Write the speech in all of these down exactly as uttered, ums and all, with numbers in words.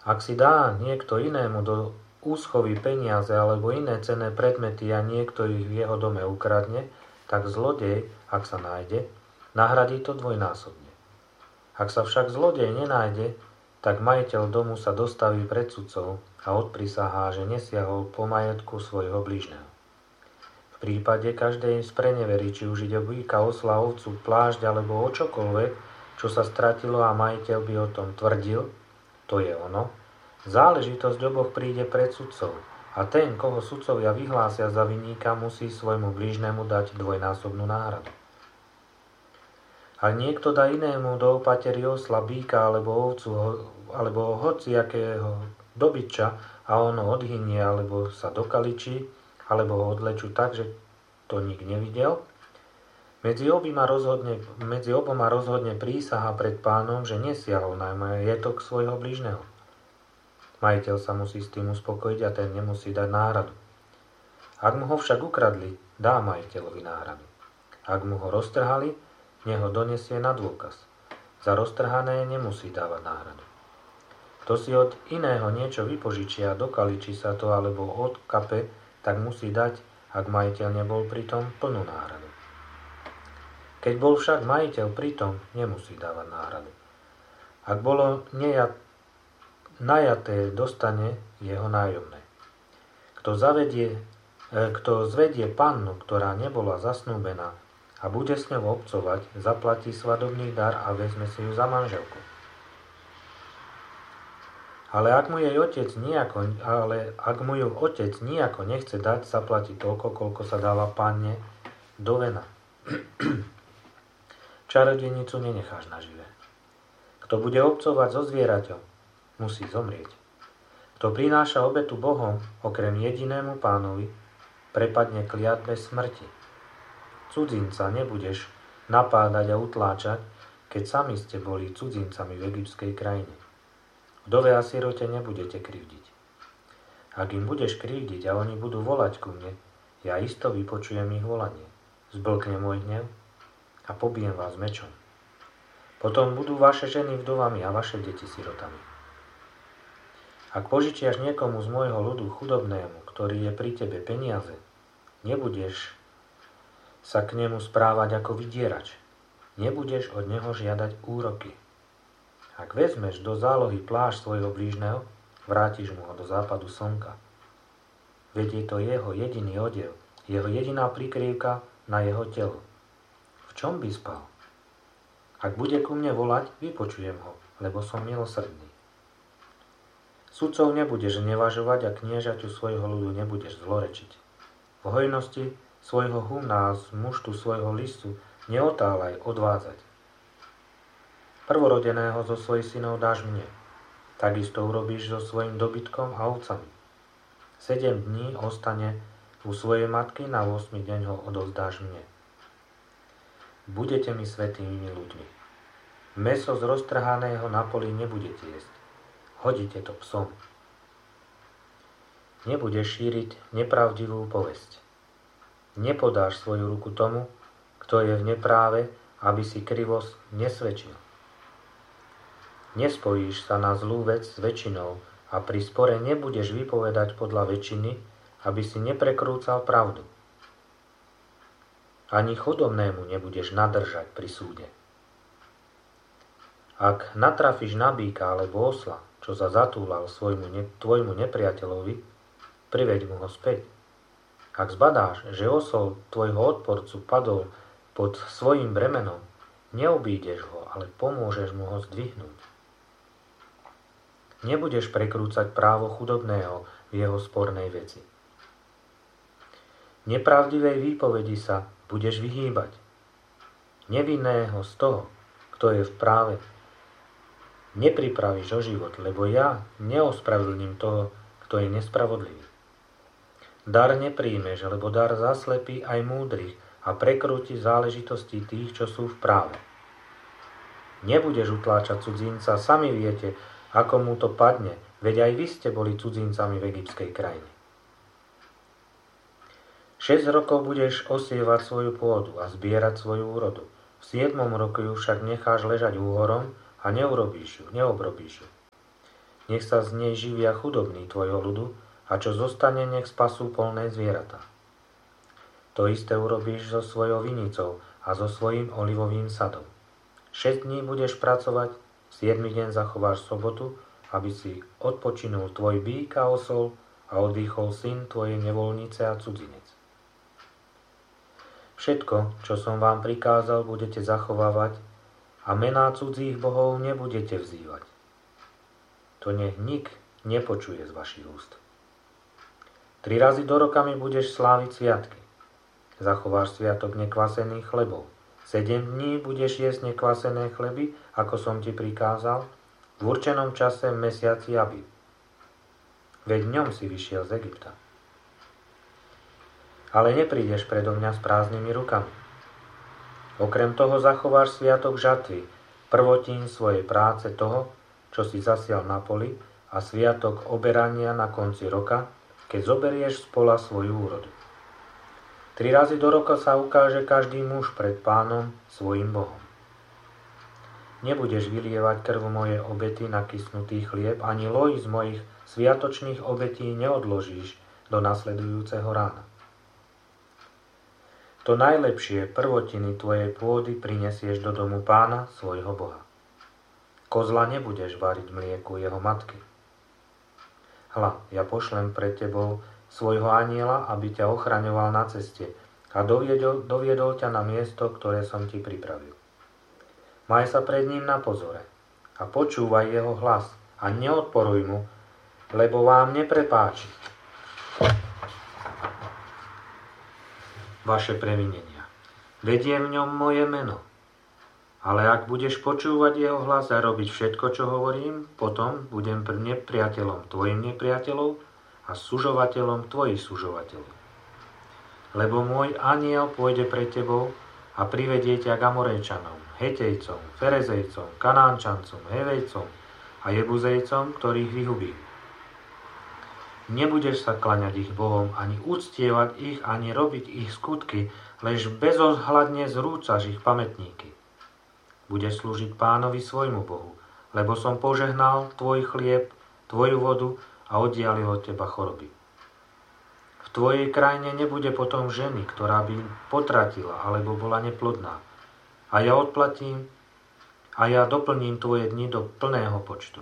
Ak si dá niekto inému do úschovy peniaze alebo iné cenné predmety a niekto ich v jeho dome ukradne, tak zlodej, ak sa nájde, nahradí to dvojnásobne. Ak sa však zlodej nenájde, tak majiteľ domu sa dostaví pred sudcov a odprisahá, že nesiahol po majetku svojho blížneho. V prípade každej sprenevery, či už ide o býka, osla, ovcu, plášť alebo o čokoľvek, čo sa stratilo a majiteľ by o tom tvrdil, to je ono, záležitosť oboch príde pred sudcov a ten, koho sudcovia vyhlásia za vinníka, musí svojmu blížnemu dať dvojnásobnú náhradu. Ak niekto dá inému do opatery osla, býka alebo ovcu alebo hociakého dobytča a ono odhynie alebo sa dokaličí alebo ho odlečú tak, že to nik nevidel, medzi oboma rozhodne, medzi oboma rozhodne prísaha pred pánom, že nesiahol na majetok svojho blížneho. Majiteľ sa musí s tým uspokojiť a ten nemusí dať náhradu. Ak mu ho však ukradli, dá majiteľovi náhradu. Ak mu ho roztrhali, nech ho donesie na dôkaz. Za roztrhané nemusí dávať náhradu. Kto si od iného niečo vypožičia, dokaličí sa to alebo odkape, tak musí dať, ak majiteľ nebol pritom, plnú náhradu. Keď bol však majiteľ pritom, nemusí dávať náhradu. Ak bolo nejat, najaté, dostane jeho nájomné. Kto, zavedie, kto zvedie pannu, ktorá nebola zasnúbená, a bude s ňou obcovať, zaplatí svadobný dar a vezme si ju za manželku. Ale ak mu jej otec nejako, ale ak mu ju otec nejako nechce dať, zaplatí toľko, koľko sa dáva panne do vena. Čarodejnicu nenecháš nažive. Kto bude obcovať so zvieraťom, musí zomrieť. Kto prináša obetu Bohom, okrem jedinému pánovi, prepadne kliatbe smrti. Cudzinca nebudeš napádať a utláčať, keď sami ste boli cudzincami v egyptskej krajine. Vdove a sirote nebudete krivdiť. Ak im budeš krivdiť a oni budú volať ku mne, ja isto vypočujem ich volanie. Zblkne môj hnev a pobijem vás mečom. Potom budú vaše ženy vdovami a vaše deti sirotami. Ak požičiaš niekomu z môjho ľudu chudobnému, ktorý je pri tebe, peniaze, nebudeš sa k nemu správať ako vydierač. Nebudeš od neho žiadať úroky. Ak vezmeš do zálohy plášť svojho blížneho, vrátiš mu ho do západu slnka. Veď je to jeho jediný odev, jeho jediná prikryvka na jeho telo. V čom by spal? Ak bude ku mne volať, vypočujem ho, lebo som milosrdný. Sudcov nebudeš nevažovať a kniežaťu svojho ľudu nebudeš zlorečiť. V hojnosti svojho humna a z muštu svojho listu neotálaj odvádzať. Prvorodeného zo svojich synov dáš mne. Takisto urobíš so svojim dobytkom a ovcami. Sedem dní ostane u svojej matky, na ôsmy deň ho odovzdáš mne. Budete mi svätými ľuďmi. Mäso z roztrhaného na poli nebudete jesť. Hodíte to psom. Nebudeš šíriť nepravdivú povesť. Nepodáš svoju ruku tomu, kto je v nepráve, aby si krivosť nesvedčil. Nespojíš sa na zlú vec s väčšinou a pri spore nebudeš vypovedať podľa väčšiny, aby si neprekrúcal pravdu. Ani chudobnému nebudeš nadržať pri súde. Ak natrafíš na býka alebo osla, čo sa zatúlal svojmu, ne, tvojmu nepriateľovi, priveď mu ho späť. Ak zbadáš, že osol tvojho odporcu padol pod svojím bremenom, neobídeš ho, ale pomôžeš mu ho zdvihnúť. Nebudeš prekrúcať právo chudobného v jeho spornej veci. Nepravdivej výpovedi sa budeš vyhýbať. Nevinného z toho, kto je v práve, nepripravíš o život, lebo ja neospravedlním toho, kto je nespravodlivý. Dar nepríjmeš, lebo dar zaslepí aj múdrych a prekrúti záležitosti tých, čo sú v práve. Nebudeš utláčať cudzinca, sami viete, ako mu to padne, veď aj vy ste boli cudzincami v egyptskej krajine. Šesť rokov budeš osievať svoju pôdu a zbierať svoju úrodu. V siedmom roku ju však necháš ležať úhorom a neurobíš ju, neobrobíš ju. Nech sa z nej živia chudobní tvojho ľudu a čo zostane, nech spasú polné zvieratá. To isté urobíš so svojou vinicou a so svojím olivovým sadom. Šesť dní budeš pracovať, v siedmy deň zachováš sobotu, aby si odpočinul tvoj bík a osol a oddychol syn tvojej nevoľnice a cudzinec. Všetko, čo som vám prikázal, budete zachovávať a mená cudzích bohov nebudete vzývať. To nech nik nepočuje z vašich úst. Tri razy do roka mi budeš sláviť sviatky. Zachováš sviatok nekvasených chlebov. Sedem dní budeš jesť nekvasené chleby, ako som ti prikázal, v určenom čase v mesiaci Abib. Veď ňom si vyšiel z Egypta. Ale neprídeš predo mňa s prázdnymi rukami. Okrem toho zachováš sviatok žatvy, prvotín svojej práce toho, čo si zasial na poli, a sviatok oberania na konci roka, keď zoberieš z pola svoju úrodu. Tri razy do roka sa ukáže každý muž pred Pánom, svojim Bohom. Nebudeš vylievať krv mojej obety na kysnutý chlieb, ani loj z mojich sviatočných obetí neodložíš do nasledujúceho rána. To najlepšie prvotiny tvojej pôdy prinesieš do domu Pána, svojho Boha. Kozla nebudeš variť mlieku jeho matky. Hľa, ja pošlem pred tebou svojho anjela, aby ťa ochraňoval na ceste a doviedol, doviedol ťa na miesto, ktoré som ti pripravil. Maj sa pred ním na pozore a počúvaj jeho hlas a neodporuj mu, lebo vám neprepáči vaše previnenia. Vedie v ňom moje meno. Ale ak budeš počúvať jeho hlas a robiť všetko, čo hovorím, potom budem nepriateľom tvojim nepriateľov a sužovateľom tvojich sužovateľov. Lebo môj anjel pôjde pred tebou a privedie ťa k Amorejčanom, Hetejcom, Ferezejcom, Kanánčancom, Hevejcom a Jebuzejcom, ktorých vyhubím. Nebudeš sa klaňať ich bohom, ani uctievať ich, ani robiť ich skutky, lež bezohľadne zrúcaš ich pamätníky. Budeš slúžiť Pánovi svojmu Bohu, lebo som požehnal tvoj chlieb, tvoju vodu a oddialil od teba choroby. V tvojej krajine nebude potom ženy, ktorá by potratila alebo bola neplodná. A ja odplatím a ja doplním tvoje dni do plného počtu.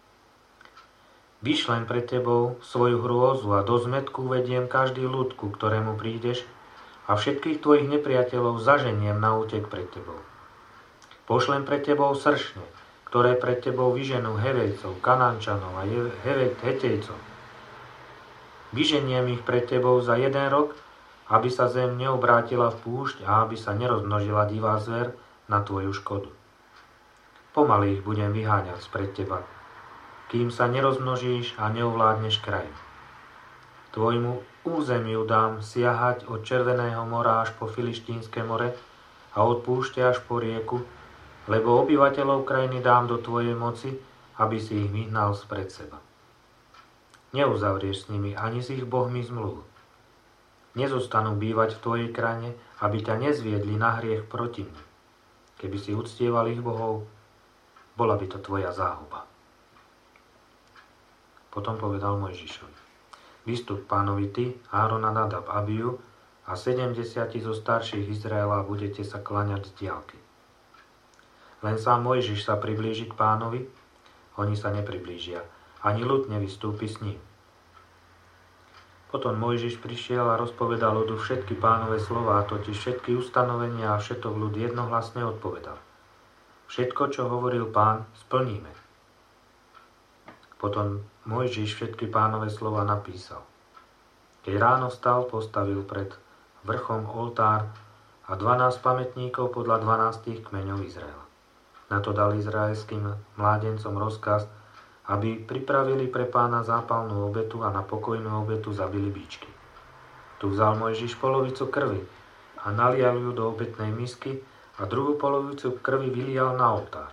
Vyšlem pred tebou svoju hrôzu a do zmätku vediem každý ľud, ku ktorému prídeš, a všetkých tvojich nepriateľov zaženiem na útek pred tebou. Pošlem pred tebou sršne, ktoré pred tebou vyženú Hevejcov, Kanánčanov a Hetejcov. Vyženiem ich pred tebou za jeden rok, aby sa zem neobrátila v púšť a aby sa nerozmnožila divá zver na tvoju škodu. Pomaly ich budem vyháňať spred teba, kým sa nerozmnožíš a neovládneš kraj. Tvojmu územiu dám siahať od Červeného mora až po Filištínske more a od púšte až po rieku, lebo obyvateľov krajiny dám do tvojej moci, aby si ich vyhnal spred seba. Neuzavrieš s nimi ani s ich bohmi zmluvu. Nezostanú bývať v tvojej krajine, aby ťa nezviedli na hriech proti mne. Keby si uctieval ich bohov, bola by to tvoja záhuba. Potom povedal Mojžišovi: Vystup Pánovi ty, Áron a Nadab, Abiu a sedemdesiati zo starších Izraela budete sa klaňať z diaľky. Len sám Mojžiš sa priblíži k Pánovi, oni sa nepriblížia, ani ľud nevystúpi s ním. Potom Mojžiš prišiel a rozpovedal ľudu všetky Pánove slová, totiž všetky ustanovenia a všetok ľud jednohlasne odpovedal. Všetko, čo hovoril Pán, splníme. Potom Mojžiš všetky Pánove slova napísal. Keď ráno vstal, postavil pred vrchom oltár a dvanásť pamätníkov podľa dvanástich kmeňov Izraela. Na to dal izraelským mládencom rozkaz, aby pripravili pre Pána zápalnú obetu a na pokojnú obetu zabili bíčky. Tu vzal Mojžiš polovicu krvi a nalial ju do obetnej misky a druhú polovicu krvi vylial na oltár.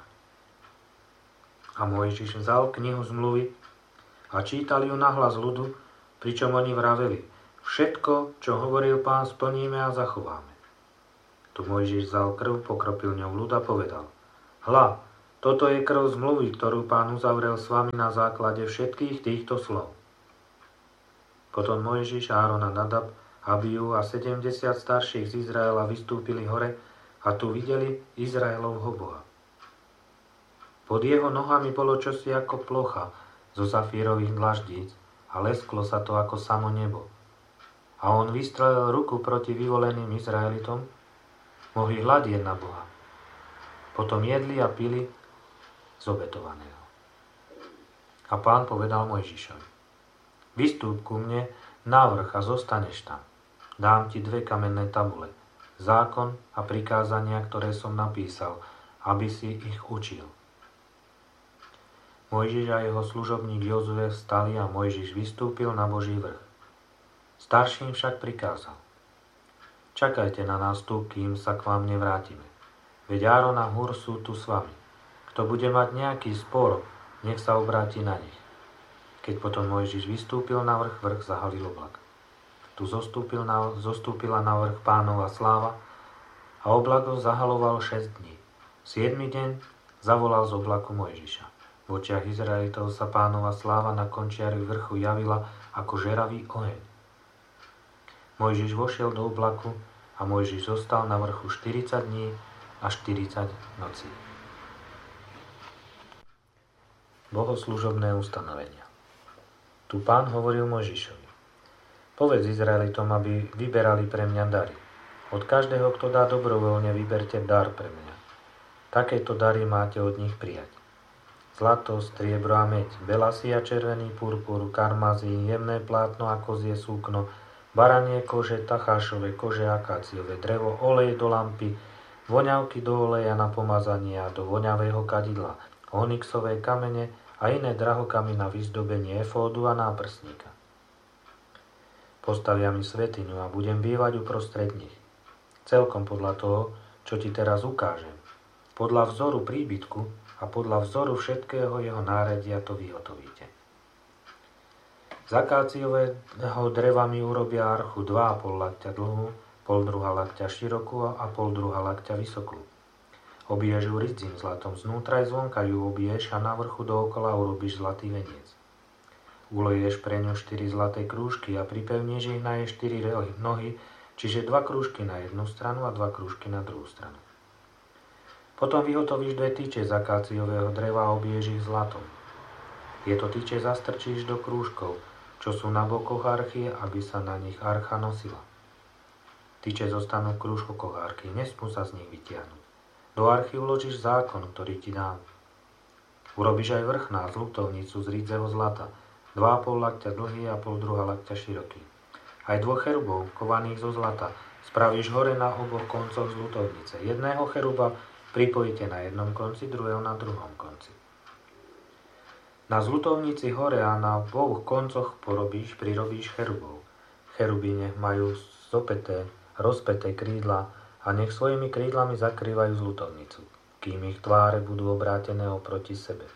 A Mojžiš vzal knihu zmluvy a čítal ju nahlas ľudu, pričom oni vraveli: Všetko, čo hovoril Pán, splníme a zachováme. Tu Mojžiš vzal krv, pokropil ňou ľud a povedal: Hľa, Toto je krv zmluvy, ktorú Pán uzavrel s vami na základe všetkých týchto slov. Potom Mojžiš, Áron a Nadab, Abiú a sedemdesiat starších z Izraela vystúpili hore a tu videli Izraelovho Boha. Pod jeho nohami bolo čosi ako plocha zo safírových dlaždíc a lesklo sa to ako samo nebo. A on vystrelil ruku proti vyvoleným Izraelitom, mohli hľadieť na Boha. Potom jedli a pili z obetovaného. A Pán povedal Mojžišovi: Vystúp ku mne na vrch a zostaneš tam. Dám ti dve kamenné tabule, zákon a prikázania, ktoré som napísal, aby si ich učil. Mojžiš a jeho služobník Jozue vstali a Mojžiš vystúpil na Boží vrch. Starším však prikázal: Čakajte na nás tu, kým sa k vám nevrátime. Veď Áron a Hur sú tu s vami. Kto bude mať nejaký spor, nech sa obráti na nich. Keď potom Mojžiš vystúpil na vrch, vrch zahalil oblak. Tu zostúpil na, zostúpila na vrch Pánova sláva a oblak ho zahaloval šesť dní. Siedmy deň zavolal z oblaku Mojžiša. V očiach Izraelitov sa Pánova sláva na končiari vrchu javila ako žeravý oheň. Mojžiš vošiel do oblaku a Mojžiš zostal na vrchu štyridsať dní a štyridsať nocí. Bohoslužobné ustanovenia. Tu Pán hovoril Mojžišovi: Povedz Izraelitom, aby vyberali pre mňa dary. Od každého, kto dá dobrovoľne, vyberte dar pre mňa. Takéto dary máte od nich prijať: zlato, striebro a meď, belasy a červený purpur, karmazín, jemné plátno a kozie súkno, baranie kože, tachášové kože, akáciové drevo, olej do lampy, voňavky do oleja na pomazanie a do voňavého kadidla, onyxové kamene a iné drahokamy na vyzdobenie efódu a náprsníka. Postavia mi svätyňu a budem bývať uprostred nich. Celkom podľa toho, čo ti teraz ukážem. Podľa vzoru príbytku a podľa vzoru všetkého jeho náredia to vyhotovíte. Z akáciového dreva mi urobia archu dva a pol lakťa dlhú, pol druha lakťa širokú a pol druha lakťa vysokú. Obiješ ju ridzím zlatom, znútra aj zvonka ju obiješ a na vrchu dookola urobíš zlatý veniec. Uleješ pre ňu štyri zlaté krúžky a pripevníš ich na jej štyri nohy, čiže dva krúžky na jednu stranu a dva krúžky na druhú stranu. Potom vyhotovíš dve tyče z akáciového dreva a obiješ ich zlatom. Tieto tyče zastrčíš do krúžkov, čo sú na bokoch archy, aby sa na nich archa nosila. Tyče zostanú v krúžkoch archy, nesmú sa z nich vytiahnuť. Do archy uložíš zákon, ktorý ti dám. Urobíš aj vrchná zlutovnicu z rídzeho zlata, dva a pol lakťa dlhý a pol druha lakťa široký. Aj dvoch cherubov, kovaných zo zlata, spravíš hore na oboch koncoch zlutovnice. Jedného cheruba pripojíte na jednom konci, druhého na druhom konci. Na zlutovnici hore a na dvoch koncoch porobíš, prirobíš cherubov. Cheruby nech majú zopäté, rozpäté krídla a nech svojimi krídlami zakrývajú zlutovnicu, kým ich tváre budú obrátené oproti sebe.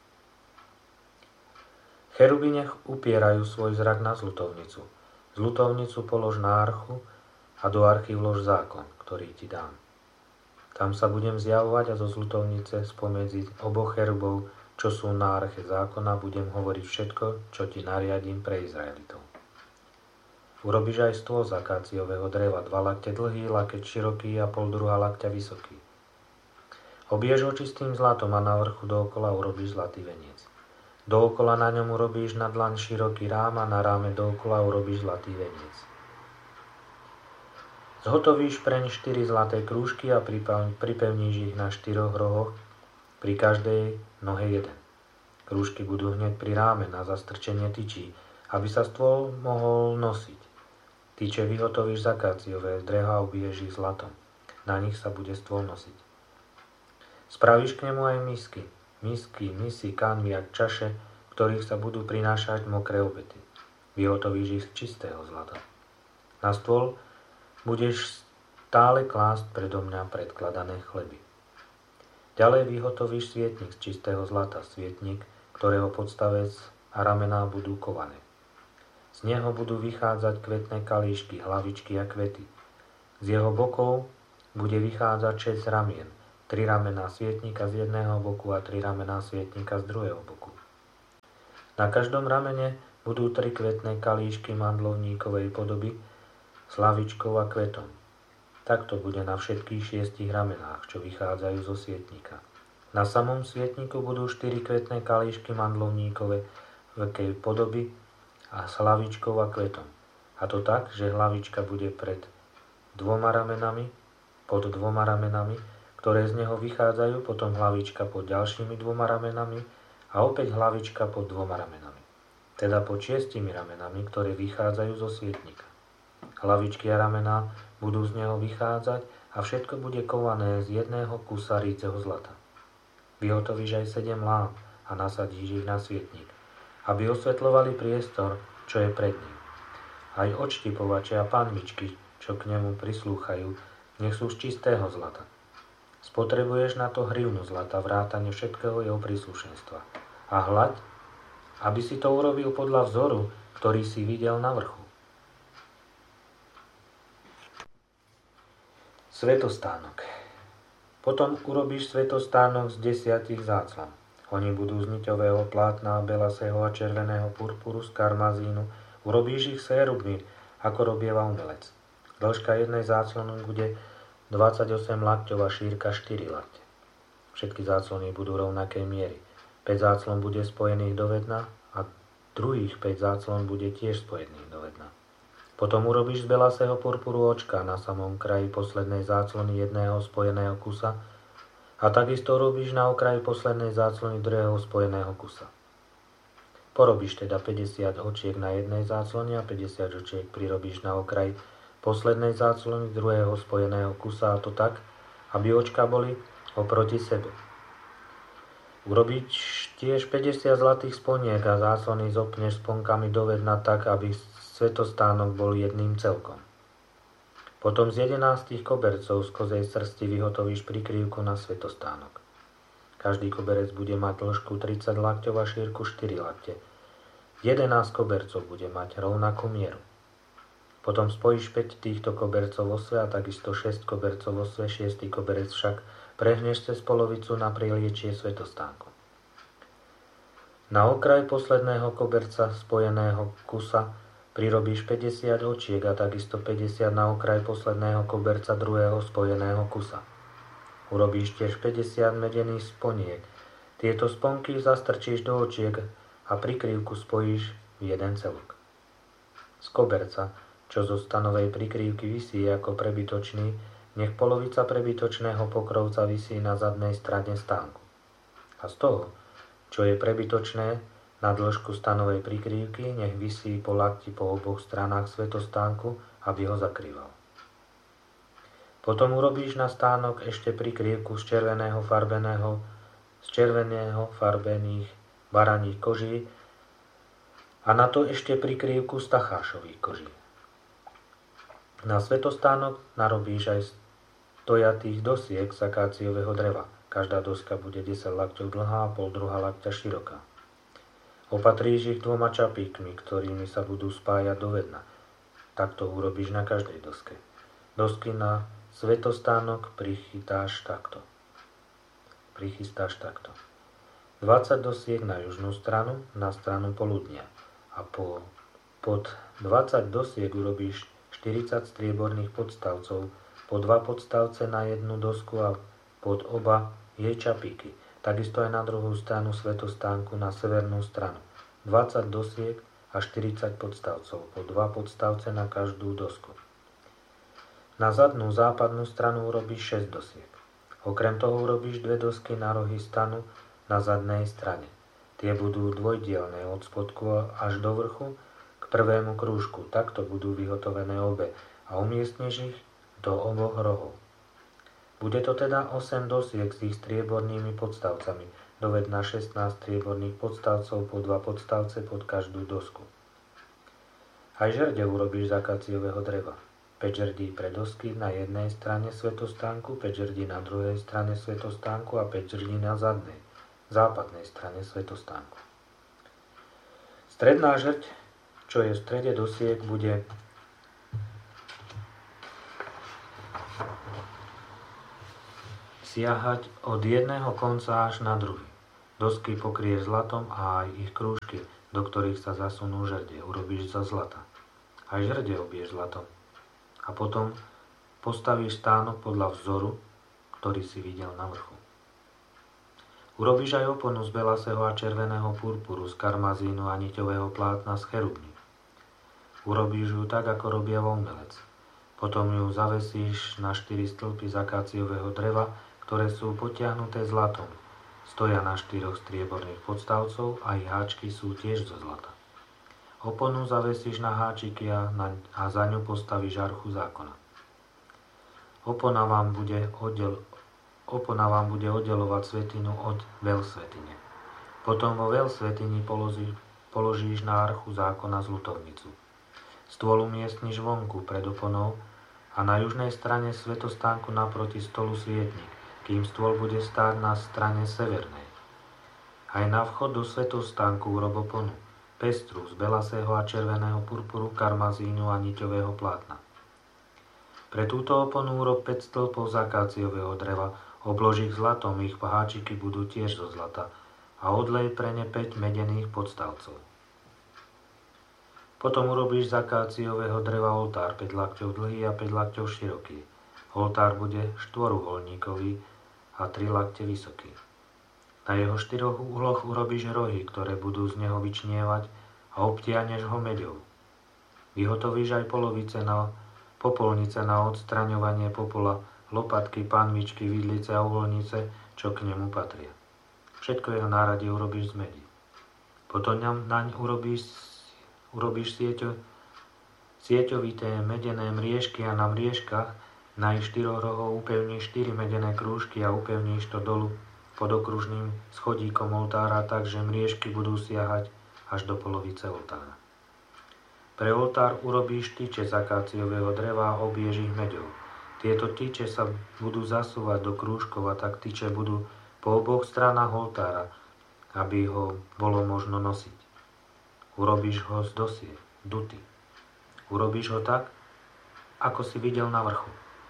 Cheruby nech upierajú svoj zrak na zlutovnicu. Zlutovnicu polož na archu a do archy vlož zákon, ktorý ti dám. Tam sa budem zjavovať a zo zlutovnice spomedzi oboch cherubov, čo sú na arche zákona, budem hovoriť všetko, čo ti nariadím pre Izraelitov. Urobíš aj stôl z akáciového dreva, dva lakte dlhý, lakeť široký a pol druha lakťa vysoký. Obiješ ho čistým zlatom a na vrchu dookola urobíš zlatý veniec. Dookola na ňom urobíš na dlaň široký rám a na ráme dookola urobíš zlatý veniec. Zhotovíš preň štyri zlaté krúžky a pripevníš ich na štyroch rohoch, pri každej nohe jeden. Krúžky budú hneď pri ráme na zastrčenie tyčí, aby sa stôl mohol nosiť. Tyče vyhotovíš z akáciového dreva a ubiješ ich zlatom. Na nich sa bude stôl nosiť. Spravíš k nemu aj misky. Misky, misy, kanvy a čaše, v ktorých sa budú prinášať mokré obety. Vyhotovíš ich z čistého zlata. Na stôl budeš stále klásť predo mňa predkladané chleby. Ďalej vyhotovíš svietnik z čistého zlata, svietnik, ktorého podstavec a ramená budú kované. Z neho budú vychádzať kvetné kalíšky, hlavičky a kvety. Z jeho bokov bude vychádzať šesť ramien, tri ramená svietnika z jedného boku a tri ramená svietnika z druhého boku. Na každom ramene budú tri kvetné kalíšky mandlovníkovej podoby s hlavičkou a kvetom. Takto bude na všetkých šiestich ramenách, čo vychádzajú zo svietnika. Na samom svietniku budú štyri kvetné kalíšky mandlovníkové veľkej podoby a s hlavičkou a kvetom. A to tak, že hlavička bude pred dvoma ramenami, pod dvoma ramenami, ktoré z neho vychádzajú, potom hlavička pod ďalšími dvoma ramenami a opäť hlavička pod dvoma ramenami. Teda pod šiestimi ramenami, ktoré vychádzajú zo svietnika. Hlavičky a ramená budú z neho vychádzať a všetko bude kované z jedného kusa ríceho zlata. Vyhotovíš aj sedem lám a nasadíš ich na svietnik, aby osvetľovali priestor, čo je pred ním. Aj odštipovače a panvičky, čo k nemu prislúchajú, nech sú z čistého zlata. Spotrebuješ na to hrivnu zlata, vrátane všetkého jeho príslušenstva. A hľaď, aby si to urobil podľa vzoru, ktorý si videl na vrchu. Svetostánok. Potom urobíš svetostánok z desiatich záclan. Oni budú z niťového plátna, belasého a červeného purpuru z karmazínu. Urobíš ich z chérubmi, ako robieva umelec. Dĺžka jednej záclony bude dvadsaťosem lakťov a šírka štyri lakte. Všetky záclony budú rovnakej miery. päť záclon bude spojených do vedna a druhých päť záclon bude tiež spojených do vedna. Potom urobíš z belasého purpuru očka na samom kraji poslednej záclony jedného spojeného kusa a takisto robíš na okraji poslednej záclony druhého spojeného kusa. Porobíš teda päťdesiat očiek na jednej záclone a päťdesiat očiek prirobíš na okraji poslednej záclony druhého spojeného kusa, a to tak, aby očka boli oproti sebe. Urobíš tiež päťdesiat zlatých sponiek a záclony zopneš sponkami do vedna tak, aby svetostánok bol jedným celkom. Potom z jedenástich kobercov z kozej srsti vyhotovíš prikrývku na svetostánok. Každý koberec bude mať dĺžku tridsať lakťov a šírku štyri lakte. jedenásť kobercov bude mať rovnakú mieru. Potom spojíš päť týchto kobercov vo sve a takisto šesť kobercov vo sve, šiestý koberec však prehneš cez polovicu na priliečie svetostánku. Na okraj posledného koberca spojeného kusa prirobíš päťdesiat očiek a takisto päťdesiat na okraj posledného koberca druhého spojeného kusa. Urobíš tiež päťdesiat medených sponiek. Tieto sponky zastrčíš do očiek a prikrývku spojíš v jeden celok. Z koberca, čo zo stanovej prikrývky visí ako prebytočný, nech polovica prebytočného pokrovca visí na zadnej strane stánku. A z toho, čo je prebytočné, na dĺžku stanovej prikrývky nech visí po lakti po oboch stranách svetostánku, aby ho zakrýval. Potom urobíš na stánok ešte prikrývku z červeného farbeného, z červeného farbených baraních koží a na to ešte prikrývku z tachášových koží. Na svetostánok narobíš aj stojatých dosiek z akáciového dreva. Každá doska bude desať lakťov dlhá a pol druhá lakťa široká. Opatríš ich dvoma čapíkmi, ktorými sa budú spájať do vedna. Takto urobíš na každej doske. Dosky na svetostánok prichytáš takto. Prichystáš takto. dvadsať dosiek na južnú stranu, na stranu poludnia. A po, pod dvadsať dosiek urobíš štyridsať strieborných podstavcov, po dva podstavce na jednu dosku a pod oba jej čapíky. Takisto aj na druhú stranu svetostánku na severnú stranu. dvadsať dosiek a štyridsať podstavcov, po dva podstavce na každú dosku. Na zadnú západnú stranu urobíš šesť dosiek. Okrem toho urobíš dve dosky na rohy stanu na zadnej strane. Tie budú dvojdielne od spodku až do vrchu k prvému krúžku. Takto budú vyhotovené obe a umiestniš ich do oboch rohov. Bude to teda osem dosiek s ich striebornými podstavcami, doved na šestnásť strieborných podstavcov po dva podstavce pod každú dosku. Aj žerdev urobíš z akáciového dreva. päť žerdí pre dosky na jednej strane svetostánku, päť žerdí na druhej strane svetostánku a päť žerdí na zadnej, západnej strane svetostánku. Stredná žrť, čo je v strede dosiek, bude siahať od jedného konca až na druhý. Dosky pokrieš zlatom a aj ich krúžky, do ktorých sa zasunú žrdie, urobíš zo zlata. Aj žrdie obiješ zlatom. A potom postavíš stánok podľa vzoru, ktorý si videl na vrchu. Urobíš aj oponu z belasého a červeného purpuru, z karmazínu a niťového plátna z cherubní. Urobíš ju tak, ako robia voľmelec. Potom ju zavesíš na štyri stĺpy z akáciového dreva, ktoré sú potiahnuté zlatom. Stoja na štyroch strieborných podstavcov a ich háčky sú tiež zo zlata. Oponu zavesíš na háčiky a, na, a za ňu postavíš archu zákona. Opona vám bude oddel, Opona vám bude oddelovať svätyňu od veľsvätyne. Potom vo veľsvätyni položí, položíš na archu zákona zľutovnicu. Stôl umiestniš vonku pred oponou a na južnej strane svätostánku naproti stolu svietnik, kým stôl bude stáť na strane severnej. Aj na vchod do svätostánku urob oponu, pestru z belasého a červeného purpuru, karmazínu a niťového plátna. Pre túto oponu urob päť stĺpov z akáciového dreva, oblož ich zlatom, ich háčiky budú tiež zo zlata a odlej pre ne päť medených podstavcov. Potom urobíš z akáciového dreva oltár päť lakťov dlhý a päť lakťov široký. Oltár bude štvoruholníkový a tri lakte vysoký. Na jeho štyroch úhloch urobíš rohy, ktoré budú z neho vyčnievať a obtiahneš ho meďou. Vyhotovíš aj polovice na popolnice na odstraňovanie popola, lopatky, panvičky, vidlice a uholnice, čo k nemu patria. Všetko jeho náradie urobíš z medi. Potom naň urobíš, urobíš sieťo, sieťovité medené mriežky a na mriežkach na ich štyroch rohov upevníš štyri medené krúžky a upevníš to dolu pod okružným schodíkom oltára tak, že mriežky budú siahať až do polovice oltára. Pre oltár urobíš tyče z akáciového dreva a obiješ ich meďou. Tieto tyče sa budú zasúvať do krúžkov a tak tyče budú po oboch stranách oltára, aby ho bolo možno nosiť. Urobíš ho z dosiek, duty. Urobíš ho tak, ako si videl na vrchu.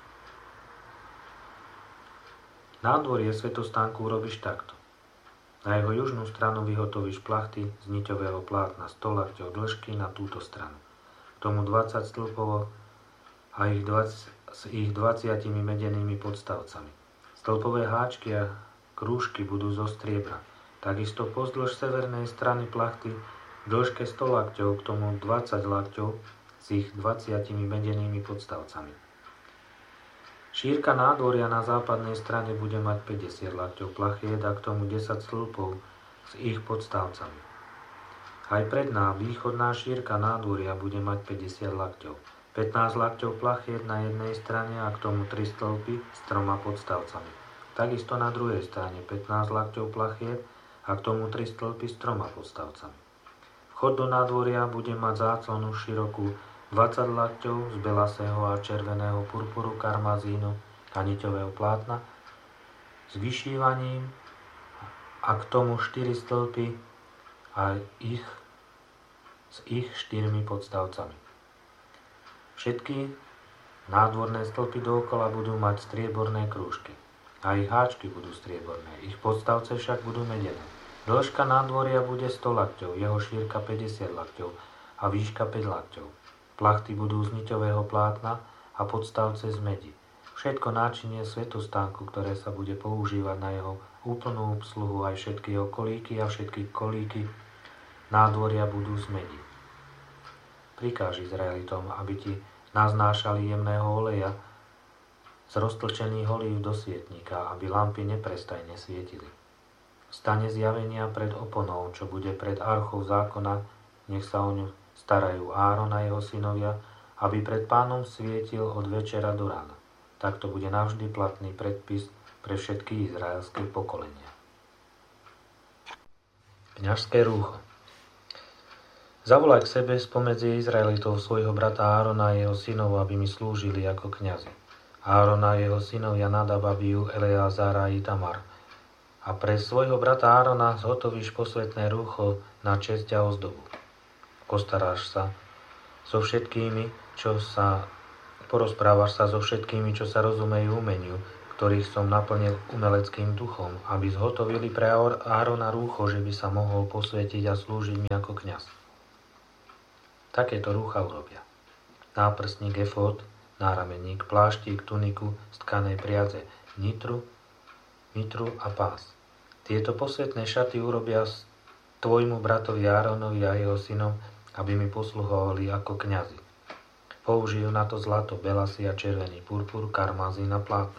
Nádvorie svätostánku urobíš takto. Na jeho južnú stranu vyhotovíš plachty z niťového plátna sto lakťov dĺžky na túto stranu. K tomu dvadsať stĺpov a ich dvadsať s ich dvaciatimi medenými podstavcami. Stĺpové háčky a krúžky budú zo striebra. Takisto pozdĺž severnej strany plachty v dĺžke sto lakťov, k tomu dvadsať lakťov s ich dvaciatimi medenými podstavcami. Šírka nádvoria na západnej strane bude mať päťdesiat lakťov plachiet a k tomu desať stĺpov s ich podstavcami. Aj predná východná šírka nádvoria bude mať päťdesiat lakťov. pätnásť lakťov plachiet na jednej strane a k tomu tri stĺpy s troma podstavcami. Takisto na druhej strane pätnásť lakťov plachiet a k tomu tri stĺpy s troma podstavcami. Vchod do nádvoria bude mať záclonu širokú dvadsať lakťov z belasého a červeného purpuru, karmazínu a niťového plátna s vyšívaním a k tomu štyri stĺpy a ich s ich štyrmi podstavcami. Všetky nádvorné stĺpy dookola budú mať strieborné krúžky a ich háčky budú strieborné, ich podstavce však budú medené. Dĺžka nádvoria bude sto lakťov, jeho šírka päťdesiat lakťov a výška päť lakťov. Plachty budú z niťového plátna a podstavce z medi. Všetko náčinie svätostánku, ktoré sa bude používať na jeho úplnú obsluhu, aj všetky jeho kolíky a všetky kolíky nádvoria budú z medi. Prikáž Izraelitom, aby ti naznášali jemného oleja z roztlčených olív do svietnika, aby lampy neprestajne svietili. V stane zjavenia pred oponou, čo bude pred archou zákona, nech sa o ňu starajú Áron a jeho synovia, aby pred Pánom svietil od večera do rána. Takto bude navždy platný predpis pre všetky izraelské pokolenia. Kňažské rúcho. Zavolaj k sebe spomedzi Izraelitov svojho brata Árona a jeho synov, aby mi slúžili ako kňazi. Áron a jeho synovia Nadab, Abiú, Eleazara a Itamar. A pre svojho brata Árona zhotovíš posvätné rúcho na česť a ozdobu. Postaráš sa so všetkými, čo sa porozprávaš sa so všetkými, čo sa rozumejú umeniu, ktorých som naplnil umeleckým duchom, aby zhotovili pre Árona rúcho, že by sa mohol posvätiť a slúžiť mi ako kňaz. Takéto rúcha urobia. Náprstník, efód, nárameník, pláštik, tuniku z tkanej priadze, nitru, mitru a pás. Tieto posvätné šaty urobia tvojmu bratovi Áronovi a jeho synom, aby mi posluhovali ako kňazi. Použijú na to zlato, belasy a červený purpur, karmazín a plátno.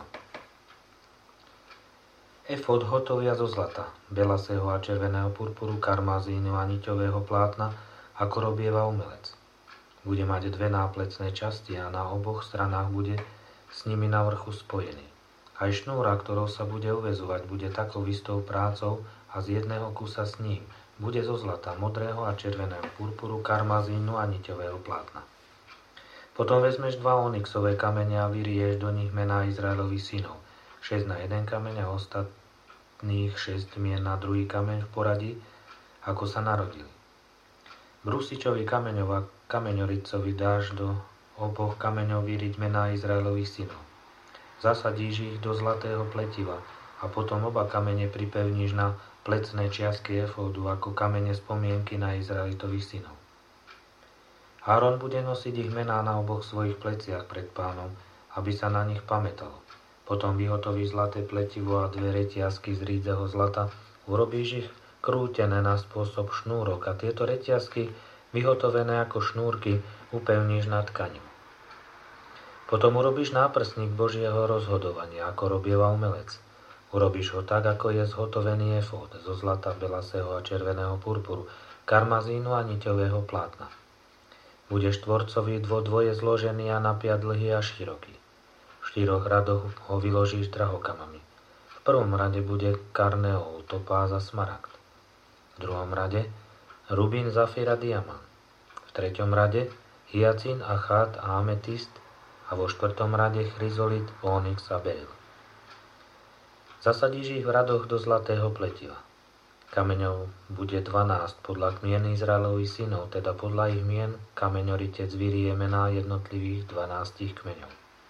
Efód hotovia zo zlata, belasého a červeného purpuru, karmazínu a niťového plátna, ako robieva umelec. Bude mať dve náplecné časti a na oboch stranách bude s nimi na vrchu spojený. Aj šnúra, ktorou sa bude uväzovať, bude takou istou prácou a z jedného kusa s ním bude zo zlata, modrého a červeného purpuru, karmazínu a niťového plátna. Potom vezmeš dva onyxové kamene a vyrieš do nich mená Izraelových synov. Šesť na jeden kameň a ostatných šesť mien na druhý kameň v poradí, ako sa narodili. Brúsičový kameňov a kameňoricovi dáš do oboch kameňov vyriť mená Izraelových synov. Zasadíš ich do zlatého pletiva a potom oba kamene pripevníš na plecné čiastky efódu ako kamene spomienky na Izraelitových synov. Áron bude nosiť ich mená na oboch svojich pleciach pred Pánom, aby sa na nich pamätalo. Potom vyhotovíš zlaté pletivo a dve reťazky z rídzeho zlata, urobíš ich krútené na spôsob šnúrok a tieto reťazky, vyhotovené ako šnúrky, upevníš na tkaniu. Potom urobíš náprstník Božieho rozhodovania, ako robieva umelec. Urobíš ho tak, ako je zhotovený efód, zo zlata, belasého a červeného purpuru, karmazínu a niťového plátna. Bude štvorcový dvodvoje zložený a napiat dlhý a široký. V štyroch radoch ho vyložíš drahokamami. V prvom rade bude karneol, topáz a smaragd. V druhom rade rubín, zafír a diamant. V treťom rade hyacín, achát a ametist a vo štvrtom rade chryzolit, onyx a beryl. Zasadíš ich v radoch do zlatého pletiva. Kameňov bude dvanásť podľa mien Izraelových synov, teda podľa ich mien kameňoritec vyrie mená jednotlivých dvanástich kmeňov.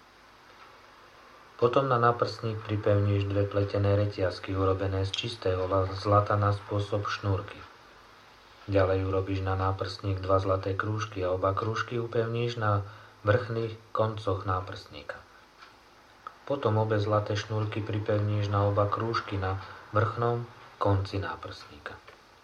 Potom na náprstník pripevníš dve pletené reťazky urobené z čistého zlata na spôsob šnúrky. Ďalej urobíš na náprstník dva zlaté krúžky a oba krúžky upevníš na vrchných koncoch náprstníka. Potom obe zlaté šnúrky pripevníš na oba krúžky na vrchnom konci náprstníka.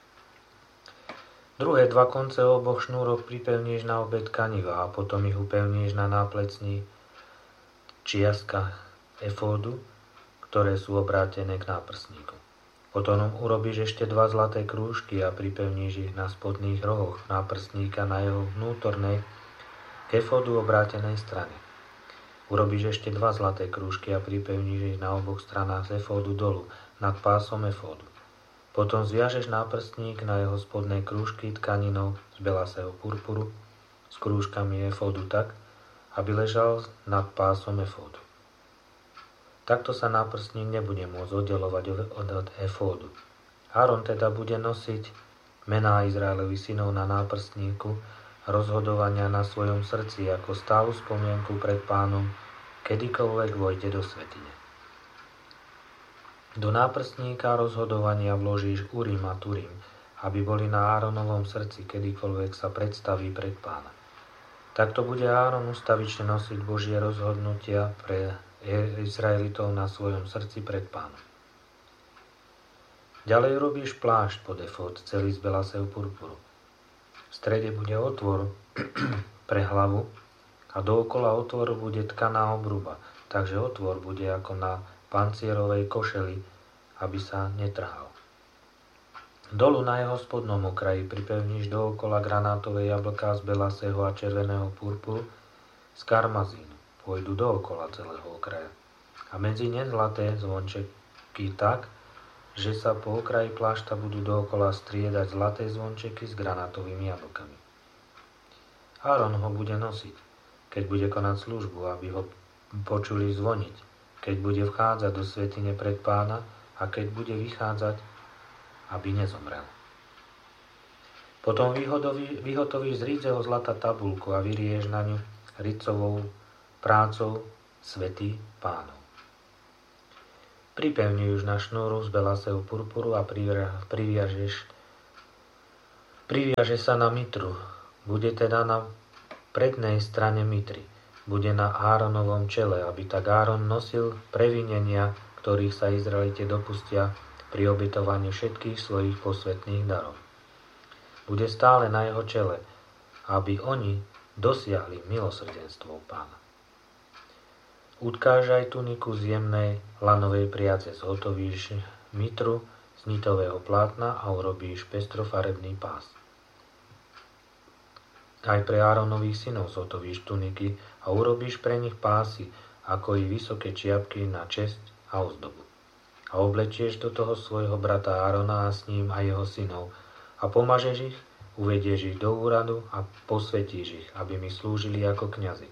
Druhé dva konce oboch šnúrok pripevníš na obe tkaniva a potom ich upevníš na náplecní čiastkách efódu, ktoré sú obrátené k náprstníku. Potom urobíš ešte dva zlaté krúžky a pripevníš ich na spodných rohoch náprstníka na jeho vnútornej k efódu obrátenej strane. Urobíš ešte dva zlaté krúžky a pripevníš ich na oboch stranách z efódu dolu, nad pásom efódu. Potom zviažeš náprstník na jeho spodnej krúžky tkaninou z belasého purpuru s krúžkami efódu tak, aby ležal nad pásom efódu. Takto sa náprstník nebude môcť oddelovať od efódu. Áron teda bude nosiť mená Izraelových synov na náprstníku rozhodovania na svojom srdci ako stálu spomienku pred Pánom, kedykoľvek vojde do svätyne. Do náprstníka rozhodovania vložíš Urim a Turim, aby boli na Áronovom srdci, kedykoľvek sa predstaví pred Pána. Takto bude Áron ustavične nosiť Božie rozhodnutia pre Izraelitov na svojom srdci pred Pánom. Ďalej robíš plášť pod efód, celý z belasého purpuru. V strede bude otvor pre hlavu a dookola otvoru bude tkaná obruba, takže otvor bude ako na pancierovej košeli, aby sa netrhal. Dolu na jeho spodnom okraji pripevníš dookola granátové jablká z belasého a červeného purpuru z karmazínu. Pôjdu dookola celého okraja. A medzi ne zlaté zvončeky tak, že sa po okraji plášta budú dookola striedať zlaté zvončeky s granátovými jablkami. Áron ho bude nosiť, keď bude konať službu, aby ho počuli zvoniť, keď bude vchádzať do svätyne pred Pána a keď bude vychádzať, aby nezomrel. Potom vyhotovíš z rídzeho zlata tabulku a vyrieš na ňu ricovou prácou Svätý Pánov. Pripevni už na šnúru z belasého purpuru a priviažeš, priviaže sa na mitru. Bude teda na prednej strane mitry. Bude na Áronovom čele, aby tak Áron nosil previnenia, ktorých sa Izraelite dopustia pri obetovaní všetkých svojich posvätných darov. Bude stále na jeho čele, aby oni dosiahli milosrdenstvo Pána. Utkáž aj tuniku z jemnej lanovej priace, zhotovíš mitru z nitového plátna a urobíš pestrofarebný pás. Aj pre Áronových synov zhotovíš tuniky a urobíš pre nich pásy, ako i vysoké čiapky na česť a ozdobu. A oblečieš do toho svojho brata Árona a s ním aj jeho synov a pomažeš ich, uvedieš ich do úradu a posvetíš ich, aby mi slúžili ako kňazi.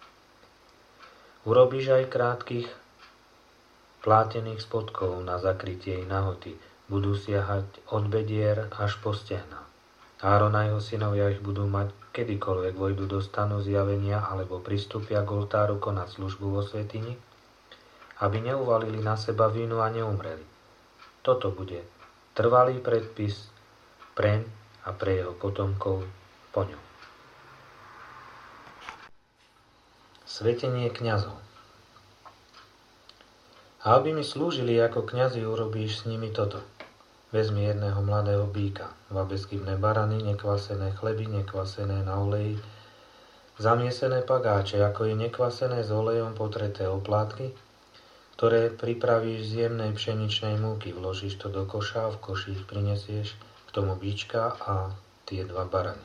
Urobíš aj krátkych plátených spodkov na zakrytie ich nahoty. Budú siahať od bedier až po stehná. Áron a jeho synovia ich budú mať, kedykoľvek vojdu do stanu zjavenia alebo pristúpia k oltáru konať službu vo svätyni, aby neuvalili na seba vínu a neumreli. Toto bude trvalý predpis preň a pre jeho potomkov po ňom. Svetenie kňazov. A aby mi slúžili ako kňazi, urobíš s nimi toto. Vezmi jedného mladého býka, dva bezchybné barany, nekvasené chleby, nekvasené na oleji, zamiesené pagáče, ako i nekvasené s olejom potreté oplátky, ktoré pripravíš z jemnej pšeničnej múky. Vložíš to do koša a v koši ich prinesieš k tomu býčka a tie dva barany.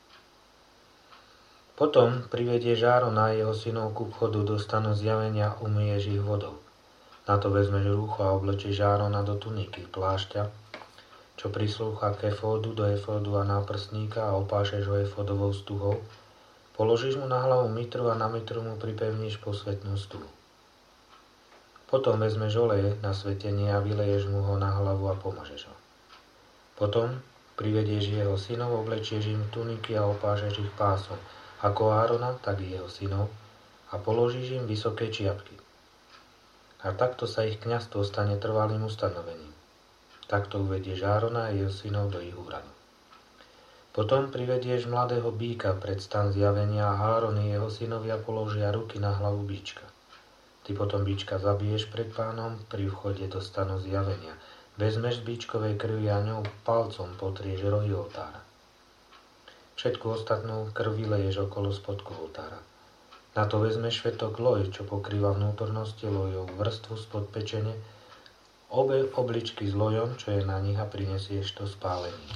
Potom privedieš Árona a jeho synov ku vchodu do stanu zjavenia, umyješ ich vodou. Na to vezmeš rúcho a oblečieš Árona do tuniky, plášťa, čo prislúcha k efódu, do efódu a náprstníka a opášeš ho efódovou stuhou. Položíš mu na hlavu mitru a na mitru mu pripevníš posvätnú stuhu. Potom vezmeš oleje na svetenie a vyleješ mu ho na hlavu a pomažeš ho. Potom privedieš jeho synov, oblečieš im tuniky a opášeš ich pásom, ako Árona, tak i jeho synov, a položíš im vysoké čiapky. A takto sa ich kňazstvo stane trvalým ustanovením. Takto uvedieš Árona a jeho synov do ich úradu. Potom privedieš mladého býka pred stan zjavenia a Áron i jeho synovia položia ruky na hlavu býčka. Ty potom býčka zabiješ pred Pánom pri vchode do stanu zjavenia. Vezmeš z býčkovej krvi a ňou palcom potrieš rohy oltára. Všetku ostatnú krv vyleješ okolo spodku oltára. Na to vezmeš švetok loj, čo pokrýva vnútornosti lojov, vrstvu spod pečene, obe obličky s lojom, čo je na nich, a prinesieš to spálení.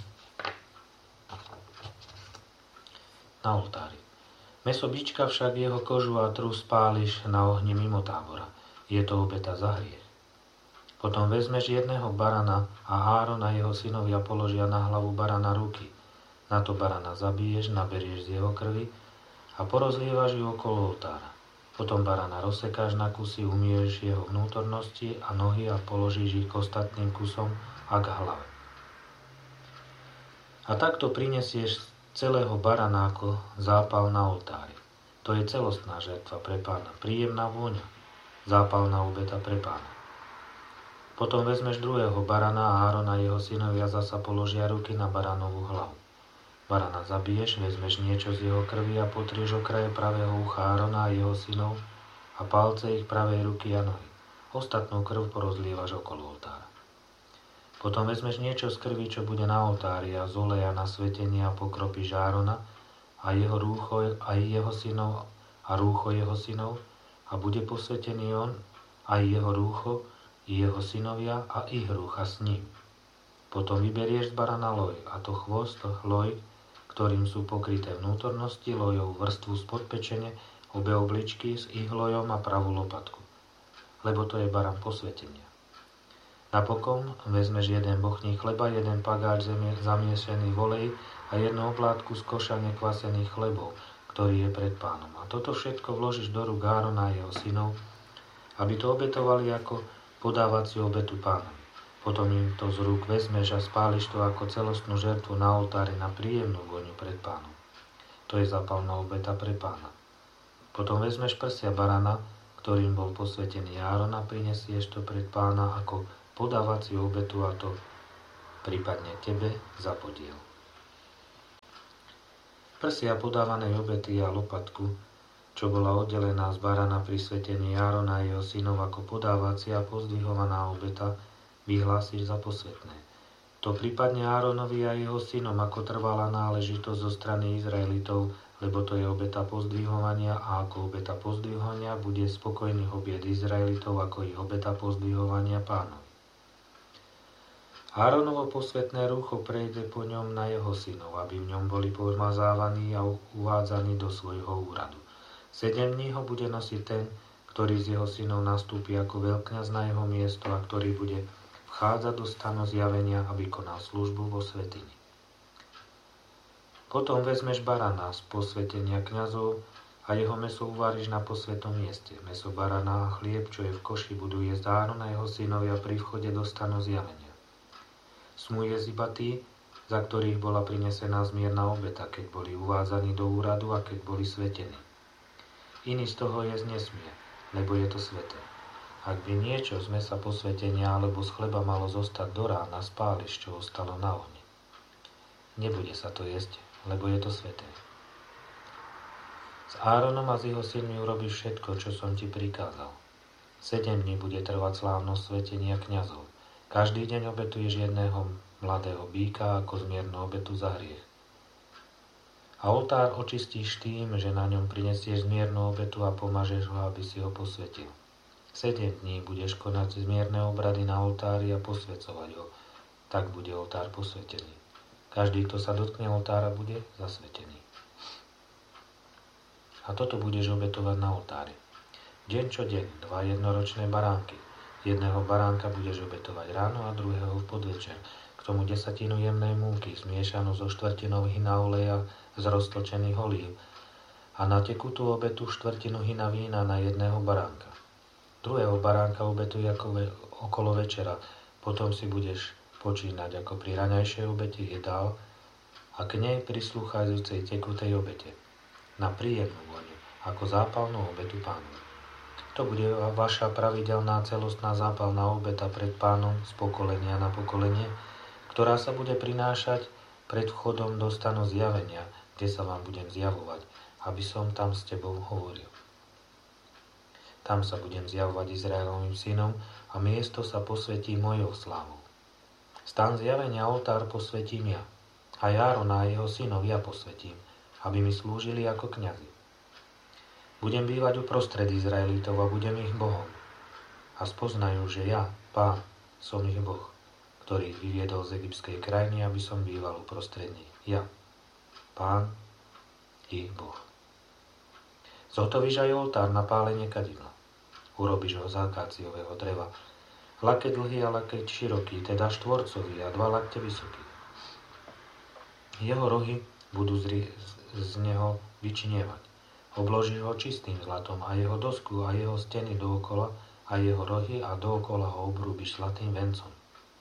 Na oltári. Mäso bička však, jeho kožu a trú spáliš na ohni mimo tábora. Je to obeta za hriech. Potom vezmeš jedného barana a Áron a jeho synovia položia na hlavu barana ruky. Na to barana zabiješ, naberieš z jeho krvi a porozlievaš ju okolo oltára. Potom barana rozsekáš na kusy, umieš jeho vnútornosti a nohy a položíš ich k ostatným kusom a k hlave. A takto prinesieš celého barana ako zápal na oltári. To je celostná žертва pre Pána, príjemná vôňa, zápalná obeta pre Pána. Potom vezmeš druhého barana a Áron a jeho synovia zasa položia ruky na baranovú hlavu. Barana zabiješ, vezmeš niečo z jeho krvi a potrieš okraje pravého ucha Árona a jeho synov a palce ich pravej ruky a nohy. Ostatnú krv porozlievaš okolo oltára. Potom vezmeš niečo z krvi, čo bude na oltári, a z oleja na svetenie a pokropíš Árona a jeho rúcho a jeho synov a rúcho jeho synov a bude posvetený on aj jeho rúcho i jeho synovia a ich rúcha s ním. Potom vyberieš z barana loj, a to chvost, loj, ktorým sú pokryté vnútornosti, lojov vrstvu spod pečene, obe obličky s ich lojom a pravú lopatku, lebo to je baran posvetenia. Napokon vezmeš jeden bochník chleba, jeden pagáč zamiesený v oleji a jednu oplátku z koša nekvasených chlebov, ktorý je pred Pánom. A toto všetko vložíš do rúk Árona a jeho synov, aby to obetovali ako podávaciu obetu Pánovi. Potom im to z rúk vezmeš a spáliš to ako celostnú žertvu na oltári na príjemnú vôňu pred Pánom. To je zápalná obeta pre Pána. Potom vezmeš prsia barana ktorým bol posvetený Áron, a prinesieš to pred Pána ako podávaciu obetu, a to prípadne tebe za podiel. Prsia podávanej obety a lopatku, čo bola oddelená z barana pri svetení Árona a jeho synov ako podávacia a pozdvihovaná obeta, vyhlásiš za posvetné. To prípadne Áronovi a jeho synom ako trvalá náležitosť zo strany Izraelitov, lebo to je obeta pozdvihovania, a ako obeta pozdvihovania bude spokojný obied Izraelitov ako ich obeta pozdvihovania Pánovi. Áronovo posvetné rúcho prejde po ňom na jeho synov, aby v ňom boli pomazávaní a uvádzaní do svojho úradu. Sedem dní ho bude nosiť ten, ktorý z jeho synov nastúpi ako veľkňaz na jeho miesto a ktorý bude vchádzať do stanu zjavenia, aby konal službu vo svätyni. Potom vezmeš barana z posvetenia kňazov a jeho mäso uvaríš na posvätnom mieste. Mäso barana a chlieb, čo je v koši, budú jesť Áron a jeho synovia pri vchode do stanu zjavenia. Smú jesť iba tí, za ktorých bola prinesená zmierna obeta, keď boli uvádzaní do úradu a keď boli svetení. Iný z toho jesť nesmie, lebo je to sväté. Ak by niečo z mäsa posvetenia alebo z chleba malo zostať do rána, spáliš, čo ostalo na ohni. Nebude sa to jesť, lebo je to sväté. S Áronom a s jeho synmi urobíš všetko, čo som ti prikázal. Sedem dní bude trvať slávnosť svetenia kňazov. Každý deň obetuješ jedného mladého býka ako zmiernu obetu za hriech. A oltár očistíš tým, že na ňom prinesieš zmiernu obetu a pomažeš ho, aby si ho posvetil. Sedem dní budeš konať zmierne obrady na oltári a posvecovať ho. Tak bude oltár posvetený. Každý, kto sa dotkne oltára, bude zasvetený. A toto budeš obetovať na oltári. Deň čo deň, dva jednoročné baránky. Jedného baránka budeš obetovať ráno a druhého v podvečer. K tomu desatinu jemnej múky, zmiešanú so štvrtinou hina oleja z roztlčených olív. A na tekutú obetu štvrtinu hina vína na jedného baránka. Druhého baránka obetuj ako ve- okolo večera. Potom si budeš počínať ako pri raňajšej obete jedál a k nej prislúchajúcej tekutej obete. Na príjemnú voňu, ako zápalnú obetu Pánovi. To bude vaša pravidelná celostná zápalná obeta pred Pánom z pokolenia na pokolenie, ktorá sa bude prinášať pred vchodom do stanu zjavenia, kde sa vám budem zjavovať, aby som tam s tebou hovoril. Tam sa budem zjavovať Izraelovým synom a miesto sa posvetí mojou slávou. Stan zjavenia oltár posvetím ja, a Árona a jeho synov ja posvetím, aby mi slúžili ako kňazi. Budem bývať uprostred Izraelitov a budem ich Bohom. A spoznajú, že ja, Pán, som ich Boh, ktorý ich vyviedol z egyptskej krajiny, aby som býval uprostred nich. Ja, Pán, ich Boh. Zhotovíš aj oltár na pálenie kadidla. Urobíš ho z akáciového dreva. Lakeť dlhý a lakeť široký, teda štvorcový a dva lakte vysoký. Jeho rohy budú z, z neho vyčnievať. Obložíš ho čistým zlatom a jeho dosku a jeho steny dookola a jeho rohy a dookola ho obrúbiš zlatým vencom.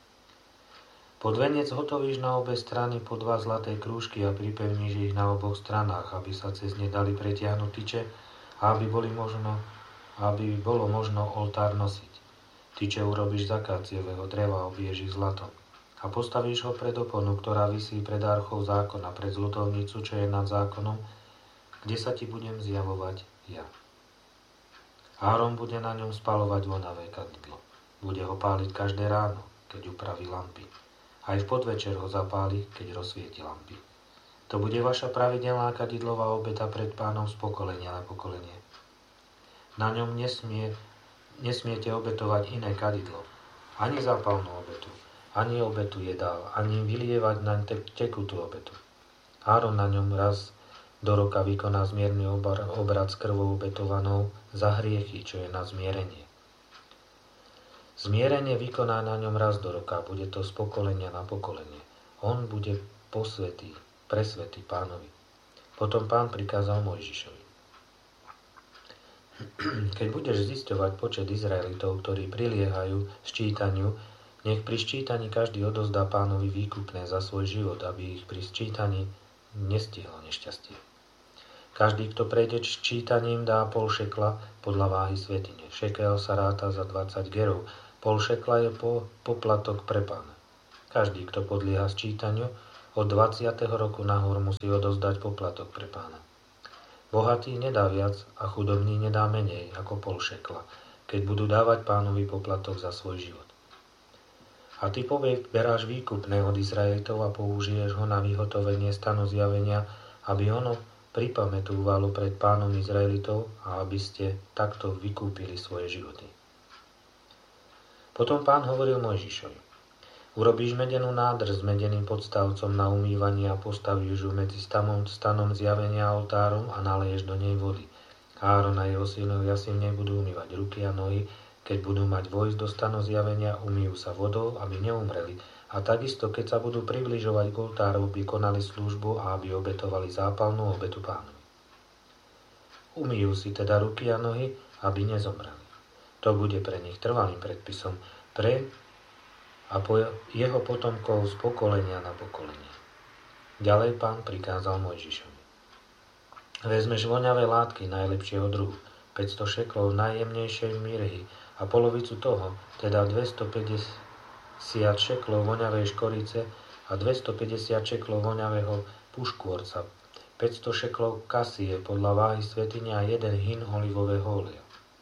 Pod venec hotovíš na obe strany po dva zlaté krúžky a pripevníš ich na oboch stranách, aby sa cez ne dali pretiahnuť tyče a aby, boli možno, aby bolo možno oltár nosiť. Tyče urobíš z akáciového dreva a obiješ ich zlatom. A postavíš ho pred oponu, ktorá visí pred archou zákona, pred zlutovnicu, čo je nad zákonom, kde sa ti budem zjavovať ja. Áron bude na ňom spalovať vonavé kadidlo. Bude ho páliť každé ráno, keď upraví lampy. Aj v podvečer ho zapáli, keď rozsvieti lampy. To bude vaša pravidelná kadidlová obeta pred Pánom z pokolenia na pokolenie. Na ňom nesmie, nesmiete obetovať iné kadidlo, ani zápalnú obetu, ani obetu jedál, ani vylievať naň tekutú obetu. Áron na ňom raz do roka vykoná zmierny obrad s krvou obetovanou za hriechy, čo je na zmierenie. Zmierenie vykoná na ňom raz do roka, bude to z pokolenia na pokolenie. On bude posvetý, presvetý Pánovi. Potom Pán prikázal Mojžišovi. Keď budeš zisťovať počet Izraelitov, ktorí priliehajú sčítaniu, nech pri sčítaní každý odozdá Pánovi výkupné za svoj život, aby ich pri sčítaní nestihlo nešťastie. Každý, kto prejde čítaním, dá pol šekla podľa váhy svätyne. Šekel sa ráta za dvadsať gerov. Pol šekla je po, poplatok pre pána. Každý, kto podlieha sčítaniu, od dvadsiateho roku nahor musí odozdať poplatok pre pána. Bohatý nedá viac a chudobný nedá menej ako pol šekla, keď budú dávať pánovi poplatok za svoj život. A ty poberáš výkupné od Izraelitov a použiješ ho na vyhotovenie stanu zjavenia, aby ono pripamätúvalo pred pánom Izraelitov a aby ste takto vykúpili svoje životy. Potom pán hovoril Mojžišovi: Urobíš medenú nádrž s medeným podstavcom na umývanie a postavíš ju medzi stanom, stanom zjavenia a oltárom a naleješ do nej vody. Áron a jeho synovia si v nej budú umývať ruky a nohy, keď budú mať vojsť do stanu zjavenia, umýjú sa vodou, aby neumreli. A takisto, keď sa budú približovať k oltáru, aby konali službu a aby obetovali zápalnú obetu pánovi. Umýjú si teda ruky a nohy, aby nezomreli. To bude pre nich trvalým predpisom, pre a po jeho potomkov z pokolenia na pokolenie. Ďalej pán prikázal Mojžišovi: Vezmeš voňavé látky najlepšieho druhu, päťsto šeklov najjemnejšej mirhy a polovicu toho, teda dvestopäťdesiat šeklov voňavej škorice a dvestopäťdesiat šeklov voňavého puškôrca, päťsto šeklov kasie podľa váhy svätyne a jeden hin olivového oleja.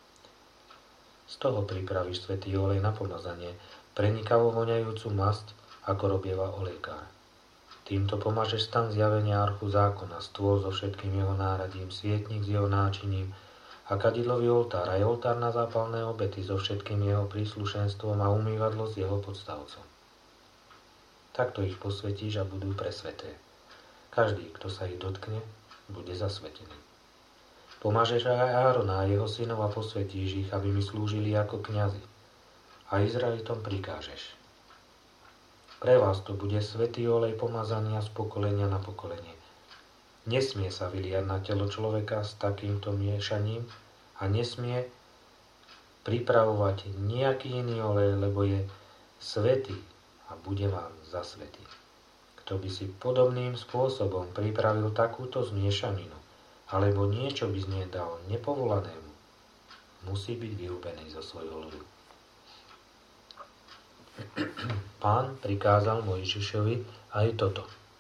Z toho pripravíš svätý olej na pomazanie, prenikavo voňajúcu masť, ako robieva olejkár. Týmto pomažeš stan zjavenia archu zákona, stôl so všetkým jeho náradím, svietnik s jeho náčiním a kadidlový oltár, aj oltár na zápalné obety so všetkým jeho príslušenstvom a umývadlo s jeho podstavcom. Takto ich posvetíš a budú presveté. Každý, kto sa ich dotkne, bude zasvetený. Pomažeš aj Árona a jeho synov a posvetíš ich, aby mi slúžili ako kňazi. A Izraelitom prikážeš: Pre vás to bude svätý olej pomazania z pokolenia na pokolenie. Nesmie sa vyliať na telo človeka s takýmto miešaním a nesmie pripravovať nejaký iný olej, lebo je svätý a bude vám za svätý. Kto by si podobným spôsobom pripravil takúto zmiešaninu, alebo niečo by z nej dal nepovolanému, musí byť vyhubený zo svojho ľudu. Pán prikázal Mojžišovi aj toto: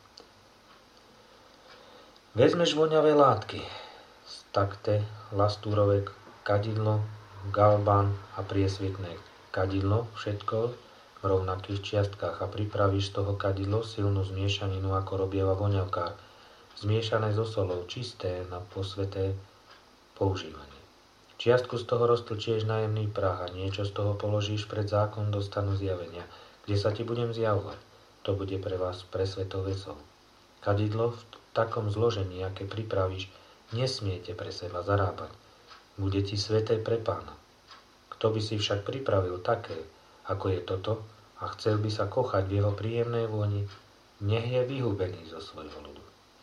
Vezmeš voňavé látky, stakte, lastúrové kadidlo, galbán a priesvitné kadidlo, všetko v rovnakých čiastkách a pripravíš z toho kadidlo silnú zmiešaninu, ako robieva voňavkár, zmiešané so solou, čisté na posväté používanie. Čiastku z toho roztlčieš na jemný prach a niečo z toho položíš pred zákon do stanu zjavenia, kde sa ti budem zjavovať. To bude pre vás presvetou vecou. Kadidlo v takom zložení, aké pripravíš, nesmiete pre seba zarábať. Bude ti sveté pre pána. Kto by si však pripravil také, ako je toto, a chcel by sa kochať v jeho príjemnej vôni, nech je vyhubený zo svojho ľudu.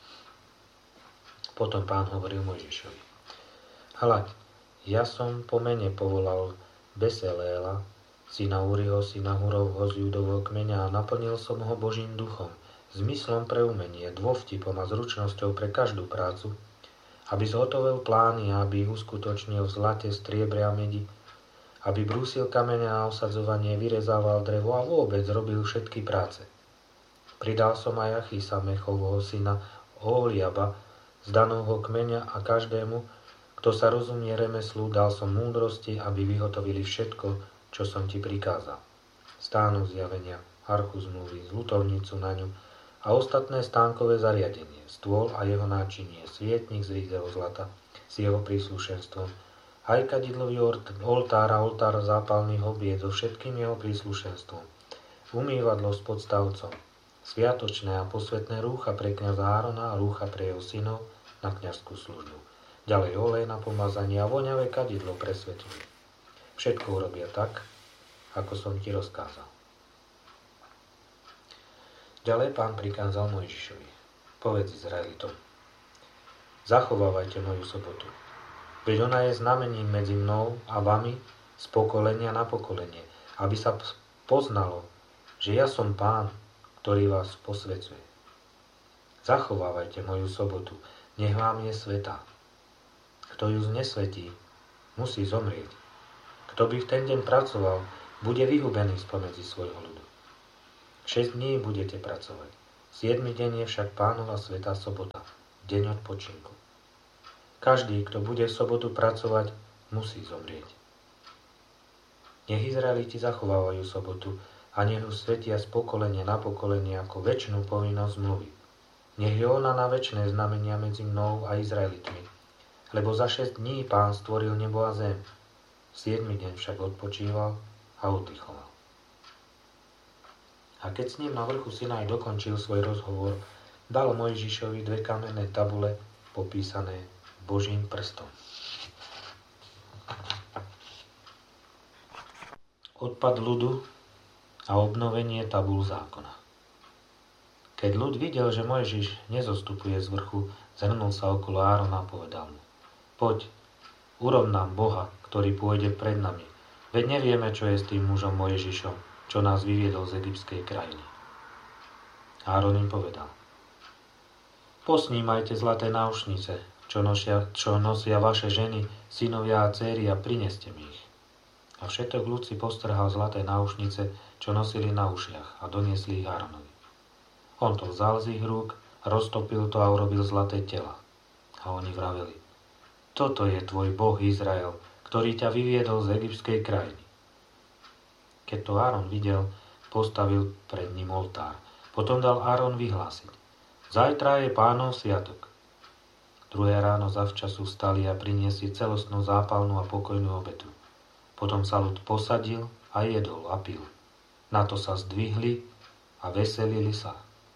Potom pán hovoril Mojžišovi: Hľaď, ja som po mene povolal Beseléla, syna Uriho, syna Hurovho z Judovho kmeňa, a naplnil som ho Božím duchom, zmyslom pre umenie, dôvtipom a zručnosťou pre každú prácu, aby zhotovil plány a aby ich uskutočnil v zlate, striebre a medi, aby brúsil kamene na osadzovanie, vyrezával drevo a vôbec robil všetky práce. Pridal som aj Achisa, Mechovho syna Oholiaba, z Danovho kmeňa, a každému, kto sa rozumie remeslu, dal som múdrosti, aby vyhotovili všetko, čo som ti prikázal. Stánok zjavenia, archu zmluvy, zlutovnicu na ňu a ostatné stánkové zariadenie, stôl a jeho náčinie, svietnik z rízeho zlata s jeho príslušenstvom, aj kadidlový oltár a oltár zápalných obied so všetkým jeho príslušenstvom, umývadlo s podstavcom, sviatočné a posvetné rúcha pre kňaza Árona a rúcha pre jeho synov na kňazskú službu. Ďalej olej na pomazanie a voňavé kadidlo pre svätyňu. Všetko urobia tak, ako som ti rozkázal. Ďalej pán prikázal Mojžišovi: Povedz Izraelitom: Zachovávajte moju sobotu, veď ona je znamením medzi mnou a vami z pokolenia na pokolenie, aby sa poznalo, že ja som Pán, ktorý vás posvedzuje. Zachovávajte moju sobotu, nech vám je svätá. Kto ju znesvetí, musí zomrieť. Kto by v ten deň pracoval, bude vyhubený spomedzi svojho ľudu. Šesť dní budete pracovať. Siedmy deň je však Pánova svätá sobota, deň odpočinku. Každý, kto bude v sobotu pracovať, musí zomrieť. Nech Izraeliti zachovávajú sobotu a nech ju svetia z pokolenia na pokolenie ako večnú povinnosť zmluvy. Nech je ona na večné znamenia medzi mnou a Izraelitmi, lebo za šesť dní Pán stvoril nebo a zem. Siedmy deň však odpočíval a oddychoval. A keď s ním na vrchu Sinaj dokončil svoj rozhovor, dal Mojžišovi dve kamenné tabule popísané Božím prstom. Odpad ľudu a obnovenie tabul zákona. Keď ľud videl, že Mojžiš nezostupuje z vrchu, zhrnul sa okolo Árona a povedal mu: Poď, urob nám Boha, ktorý pôjde pred nami. Veď nevieme, čo je s tým mužom Mojžišom, čo nás vyviedol z egyptskej krajiny. Áron im povedal: Posnímajte zlaté náušnice, čo nosia, čo nosia vaše ženy, synovia a céry, a prineste mi ich. A všetok ľud si postrhal zlaté náušnice, čo nosili na ušiach, a doniesli ich Áronovi. On to vzal z ich rúk, roztopil to a urobil zlaté tela. A oni vraveli: Toto je tvoj Boh Izrael, ktorý ťa vyviedol z egyptskej krajiny. Keď to Áron videl, postavil pred ním oltár. Potom dal Áron vyhlásiť: Zajtra je Pánov sviatok. Druhé ráno zavčasu vstali a priniesli celostnú zápalnú a pokojnú obetu. Potom sa ľud posadil a jedol a pil. Na to sa zdvihli a veselili sa.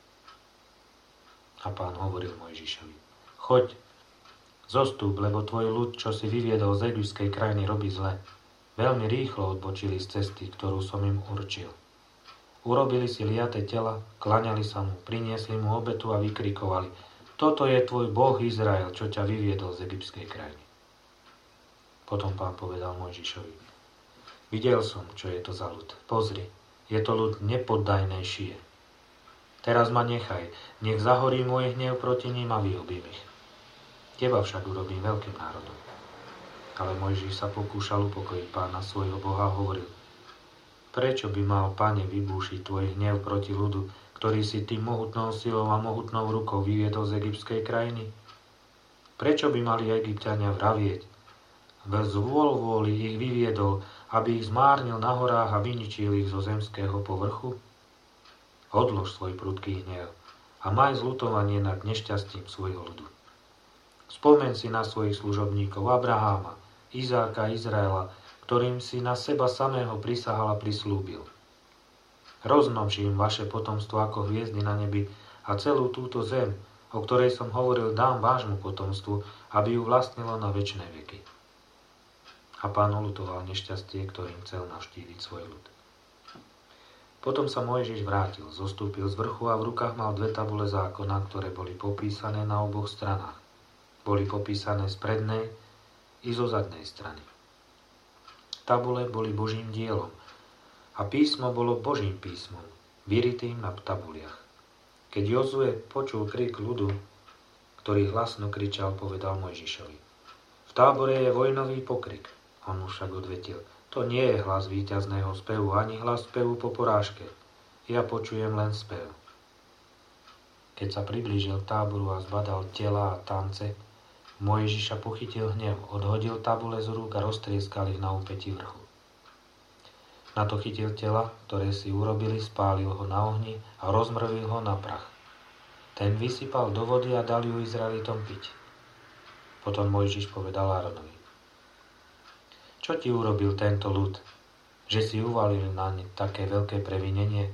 A Pán hovoril Mojžišovi: Choď, zostúp, lebo tvoj ľud, čo si vyviedol z egyptskej krajiny, robí zle. Veľmi rýchlo odbočili z cesty, ktorú som im určil. Urobili si liaté tela, klaňali sa mu, priniesli mu obetu a vykrikovali: Toto je tvoj Boh Izrael, čo ťa vyviedol z egyptskej krajiny. Potom Pán povedal Mojžišovi: Videl som, čo je to za ľud. Pozri, je to ľud nepoddajnej šie. Teraz ma nechaj, nech zahorí môj hnev proti ním a vyhubím ich. Teba však urobím veľkým národom. Ale Mojžiš sa pokúšal upokojiť Pána svojho Boha a hovoril: Prečo by mal, Pane, vybúšiť tvoj hnev proti ľudu, ktorý si tým mohutnou silou a mohutnou rukou vyviedol z egyptskej krajiny? Prečo by mali Egypťania vravieť: Bez vôľvôli ich vyviedol, aby ich zmárnil na horách a vyničil ich zo zemského povrchu? Odlož svoj prudký hnev a maj zľutovanie nad nešťastím svojho ľudu. Spomeň si na svojich služobníkov Abraháma, Izáka a Izraela, ktorým si na seba samého prisahal a prislúbil. Rozmnož im vaše potomstvo ako hviezdy na nebi a celú túto zem, o ktorej som hovoril, dám vášmu potomstvu, aby ju vlastnilo na večné veky. A Pán oľutoval nešťastie, ktorým chcel navštíviť svoj ľud. Potom sa Mojžiš vrátil, zostúpil z vrchu a v rukách mal dve tabule zákona, ktoré boli popísané na oboch stranách. Boli popísané z prednej i zo zadnej strany. Tabule boli Božím dielom a písmo bolo Božím písmom, vyritým na tabuliach. Keď Jozue počul krik ľudu, ktorý hlasno kričal, povedal Mojžišovi: V tábore je vojnový pokrik. On mu však odvetil: To nie je hlas víťazného spevu, ani hlas spevu po porážke. Ja počujem len spev. Keď sa priblížil k táboru a zbadal tela a tance, Mojžiša pochytil hnev, odhodil tabule z rúk a roztrieskal ich na úpätí vrchu. Na to chytil tela, ktoré si urobili, spálil ho na ohni a rozmrvil ho na prach. Ten vysypal do vody a dal ju Izraelitom piť. Potom Mojžiš povedal Áronovi: Čo ti urobil tento ľud, že si uvalil na ne také veľké previnenie?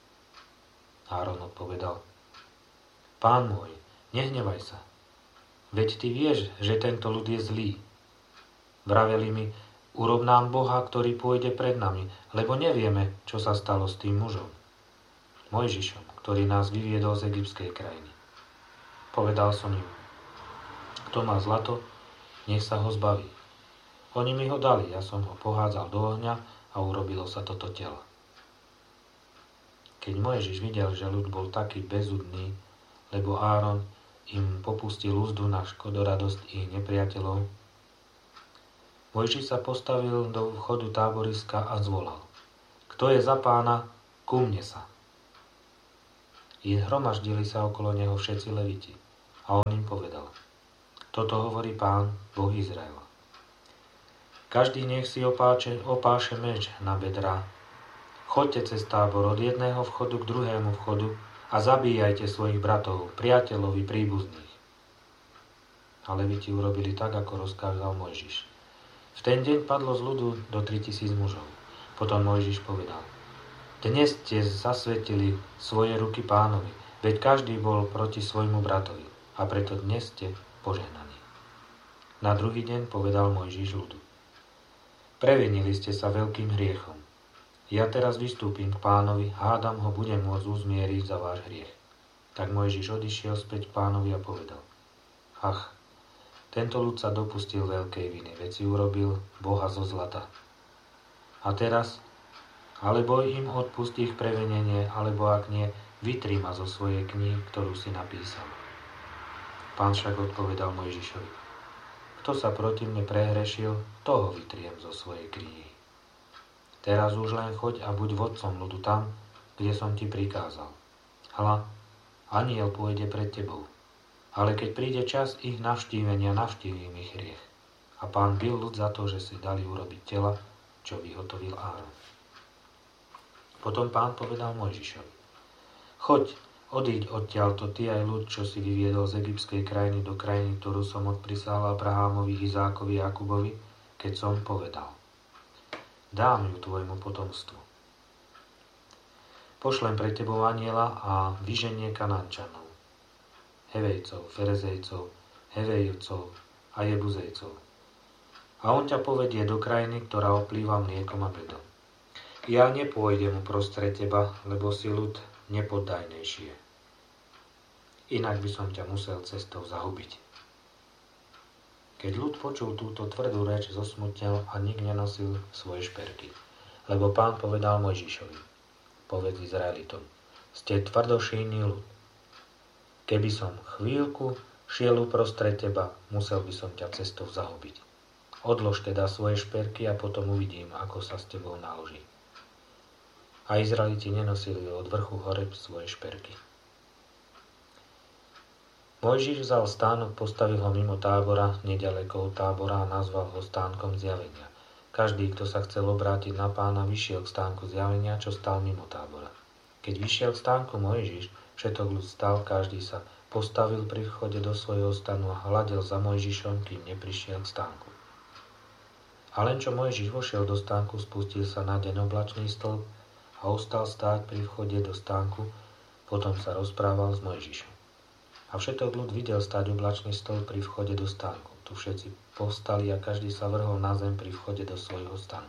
Áron odpovedal: Pán môj, nehnevaj sa. Veď ty vieš, že tento ľud je zlý. Vraveli mi: Urob nám Boha, ktorý pôjde pred nami, lebo nevieme, čo sa stalo s tým mužom, Mojžišom, ktorý nás vyviedol z egyptskej krajiny. Povedal som im: Kto má zlato, nech sa ho zbaví. Oni mi ho dali, ja som ho pohádzal do ohňa a urobilo sa toto telo. Keď Mojžiš videl, že ľud bol taký bezúdny, lebo Áron im popustil úzdu na škodoradosť ich nepriateľov, Mojžiš sa postavil do vchodu táboriska a zvolal: Kto je za Pána, ku mne sa. I hromaždili sa okolo neho všetci leviti. A on im povedal: Toto hovorí Pán, Boh Izraela. Každý nech si opáče, opáše meč na bedrá. Choďte cez tábor od jedného vchodu k druhému vchodu a zabíjajte svojich bratov, priateľov i príbuzných. A leviti urobili tak, ako rozkázal Mojžiš. V ten deň padlo z ľudu do tritisíc mužov. Potom Mojžiš povedal: Dnes ste zasvetili svoje ruky Pánovi, veď každý bol proti svojmu bratovi, a preto dnes ste požehnaní. Na druhý deň povedal Mojžiš ľudu: Previnili ste sa veľkým hriechom. Ja teraz vystúpim k Pánovi, hádam ho budem môcť uzmieriť za váš hriech. Tak Mojžiš odišiel späť k Pánovi a povedal: Ach, tento ľud sa dopustil veľkej viny, veď si urobil Boha zo zlata. A teraz, alebo im odpust ich previnenie, alebo ak nie, vytri ma zo svojej knihy, ktorú si napísal. Pán však odpovedal Mojžišovi: Kto sa proti mne prehrešil, toho vytriem zo svojej knihy. Teraz už len choď a buď vodcom ľudu tam, kde som ti prikázal. Hľa, anjel pôjde pred tebou. Ale keď príde čas ich navštívenia, navštívim ich hriech. A Pán bil ľud za to, že si dali urobiť tela, čo vyhotovil Áron. Potom Pán povedal Mojžišovi: Choď, odíď odtiaľto ty aj ľud, čo si vyviedol z egyptskej krajiny do krajiny, ktorú som odprisal Abrahámovi, Izákovi, Jakubovi, keď som povedal: Dám ju tvojmu potomstvu. Pošlem pre tebou anjela a vyženie Kanánčanov, Hevejcov, Ferezejcov, Hevejcov a Jebuzejcov. A on ťa povedie do krajiny, ktorá oplýva mliekom a medom. Ja nepôjdem uprostred teba, lebo si ľud nepoddajnejšie. Inak by som ťa musel cestou zahubiť. Keď ľud počul túto tvrdú reč, zosmutnel a nik nenosil svoje šperky. Lebo Pán povedal Mojžišovi: Povedz Izraelitom: Ste tvrdošíjny ľud. Keby som chvíľku šiel uprostred teba, musel by som ťa cestou zahubiť. Odlož teda svoje šperky a potom uvidím, ako sa s tebou naloží. A Izraeliti nenosili od vrchu hore svoje šperky. Mojžiš vzal stánok, postavil ho mimo tábora, neďaleko od tábora a nazval ho stánkom zjavenia. Každý, kto sa chcel obrátiť na Pána, vyšiel k stánku zjavenia, čo stál mimo tábora. Keď vyšiel k stánku Mojžiš, všetok ľud stal, každý sa postavil pri vchode do svojho stanu a hľadel za Mojžišom, kým neprišiel k stánku. A len čo Mojžiš vošiel do stánku, spustil sa na deň oblačný stĺp a ostal stáť pri vchode do stánku, potom sa rozprával s Mojžišom. A všetok ľud videl stáť oblačný stĺp pri vchode do stánku. Tu všetci povstali a každý sa vrhol na zem pri vchode do svojho stanu.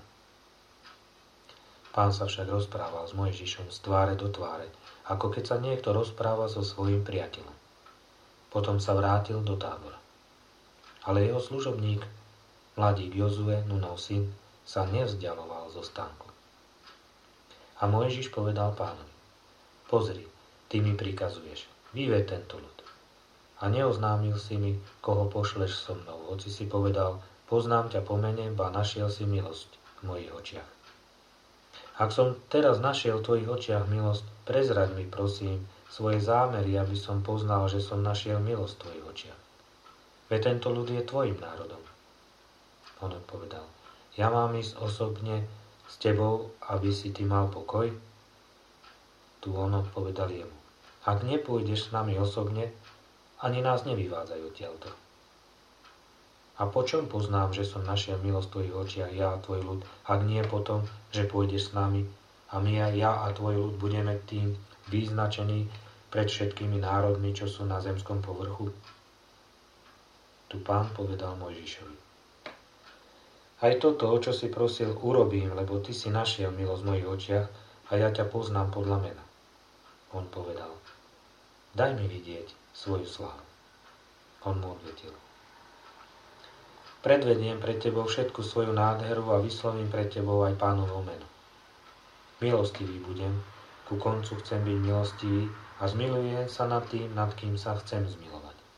Pán sa však rozprával s Mojžišom z tváre do tváre, ako keď sa niekto rozpráva so svojím priateľom. Potom sa vrátil do tábora. Ale jeho služobník, mladík Jozue, Nunov syn, sa nevzdialoval zo stánku. A Mojžiš povedal Pánovi: Pozri, ty mi prikazuješ, vyved tento ľud. A neoznámil si mi, koho pošleš so mnou, hoci si povedal: Poznám ťa po mene, ba našiel si milosť v mojich očiach. Ak som teraz našiel v tvojich očiach milosť, prezraď mi, prosím, svoje zámery, aby som poznal, že som našiel milosť v tvojich očiach. Veď tento ľud je tvojim národom. On odpovedal: Ja mám ísť osobne s tebou, aby si ty mal pokoj? Tu on odpovedal jemu: Ak nepôjdeš s nami osobne, ani nás nevyvádzaj odtiaľto. A po čom poznám, že som našiel milosť v tvojich očiach, ja a tvoj ľud, ak nie potom, že pôjdeš s nami a my a ja a tvoj ľud budeme tým vyznačení pred všetkými národmi, čo sú na zemskom povrchu? Tu Pán povedal Mojžišovi: Aj toto, o čo si prosil, urobím, lebo ty si našiel milosť v mojich očiach a ja ťa poznám podľa mena. On povedal: Daj mi vidieť svoju slávu. On mu odvetil: Predvediem pred tebou všetku svoju nádheru a vyslovím pred tebou aj Pánovo meno. Milostivý budem, ku koncu chcem byť milostivý a zmilujem sa nad tým, nad kým sa chcem zmilovať.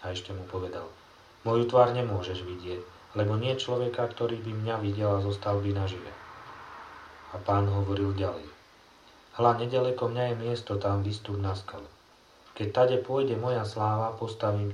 A ešte mu povedal: Moju tvár nemôžeš vidieť, lebo nie je človeka, ktorý by mňa videl a zostal by nažive. A Pán hovoril ďalej: Hľa, nedaleko mňa je miesto, tam vystup na skalu. Keď tade pôjde moja sláva, postavím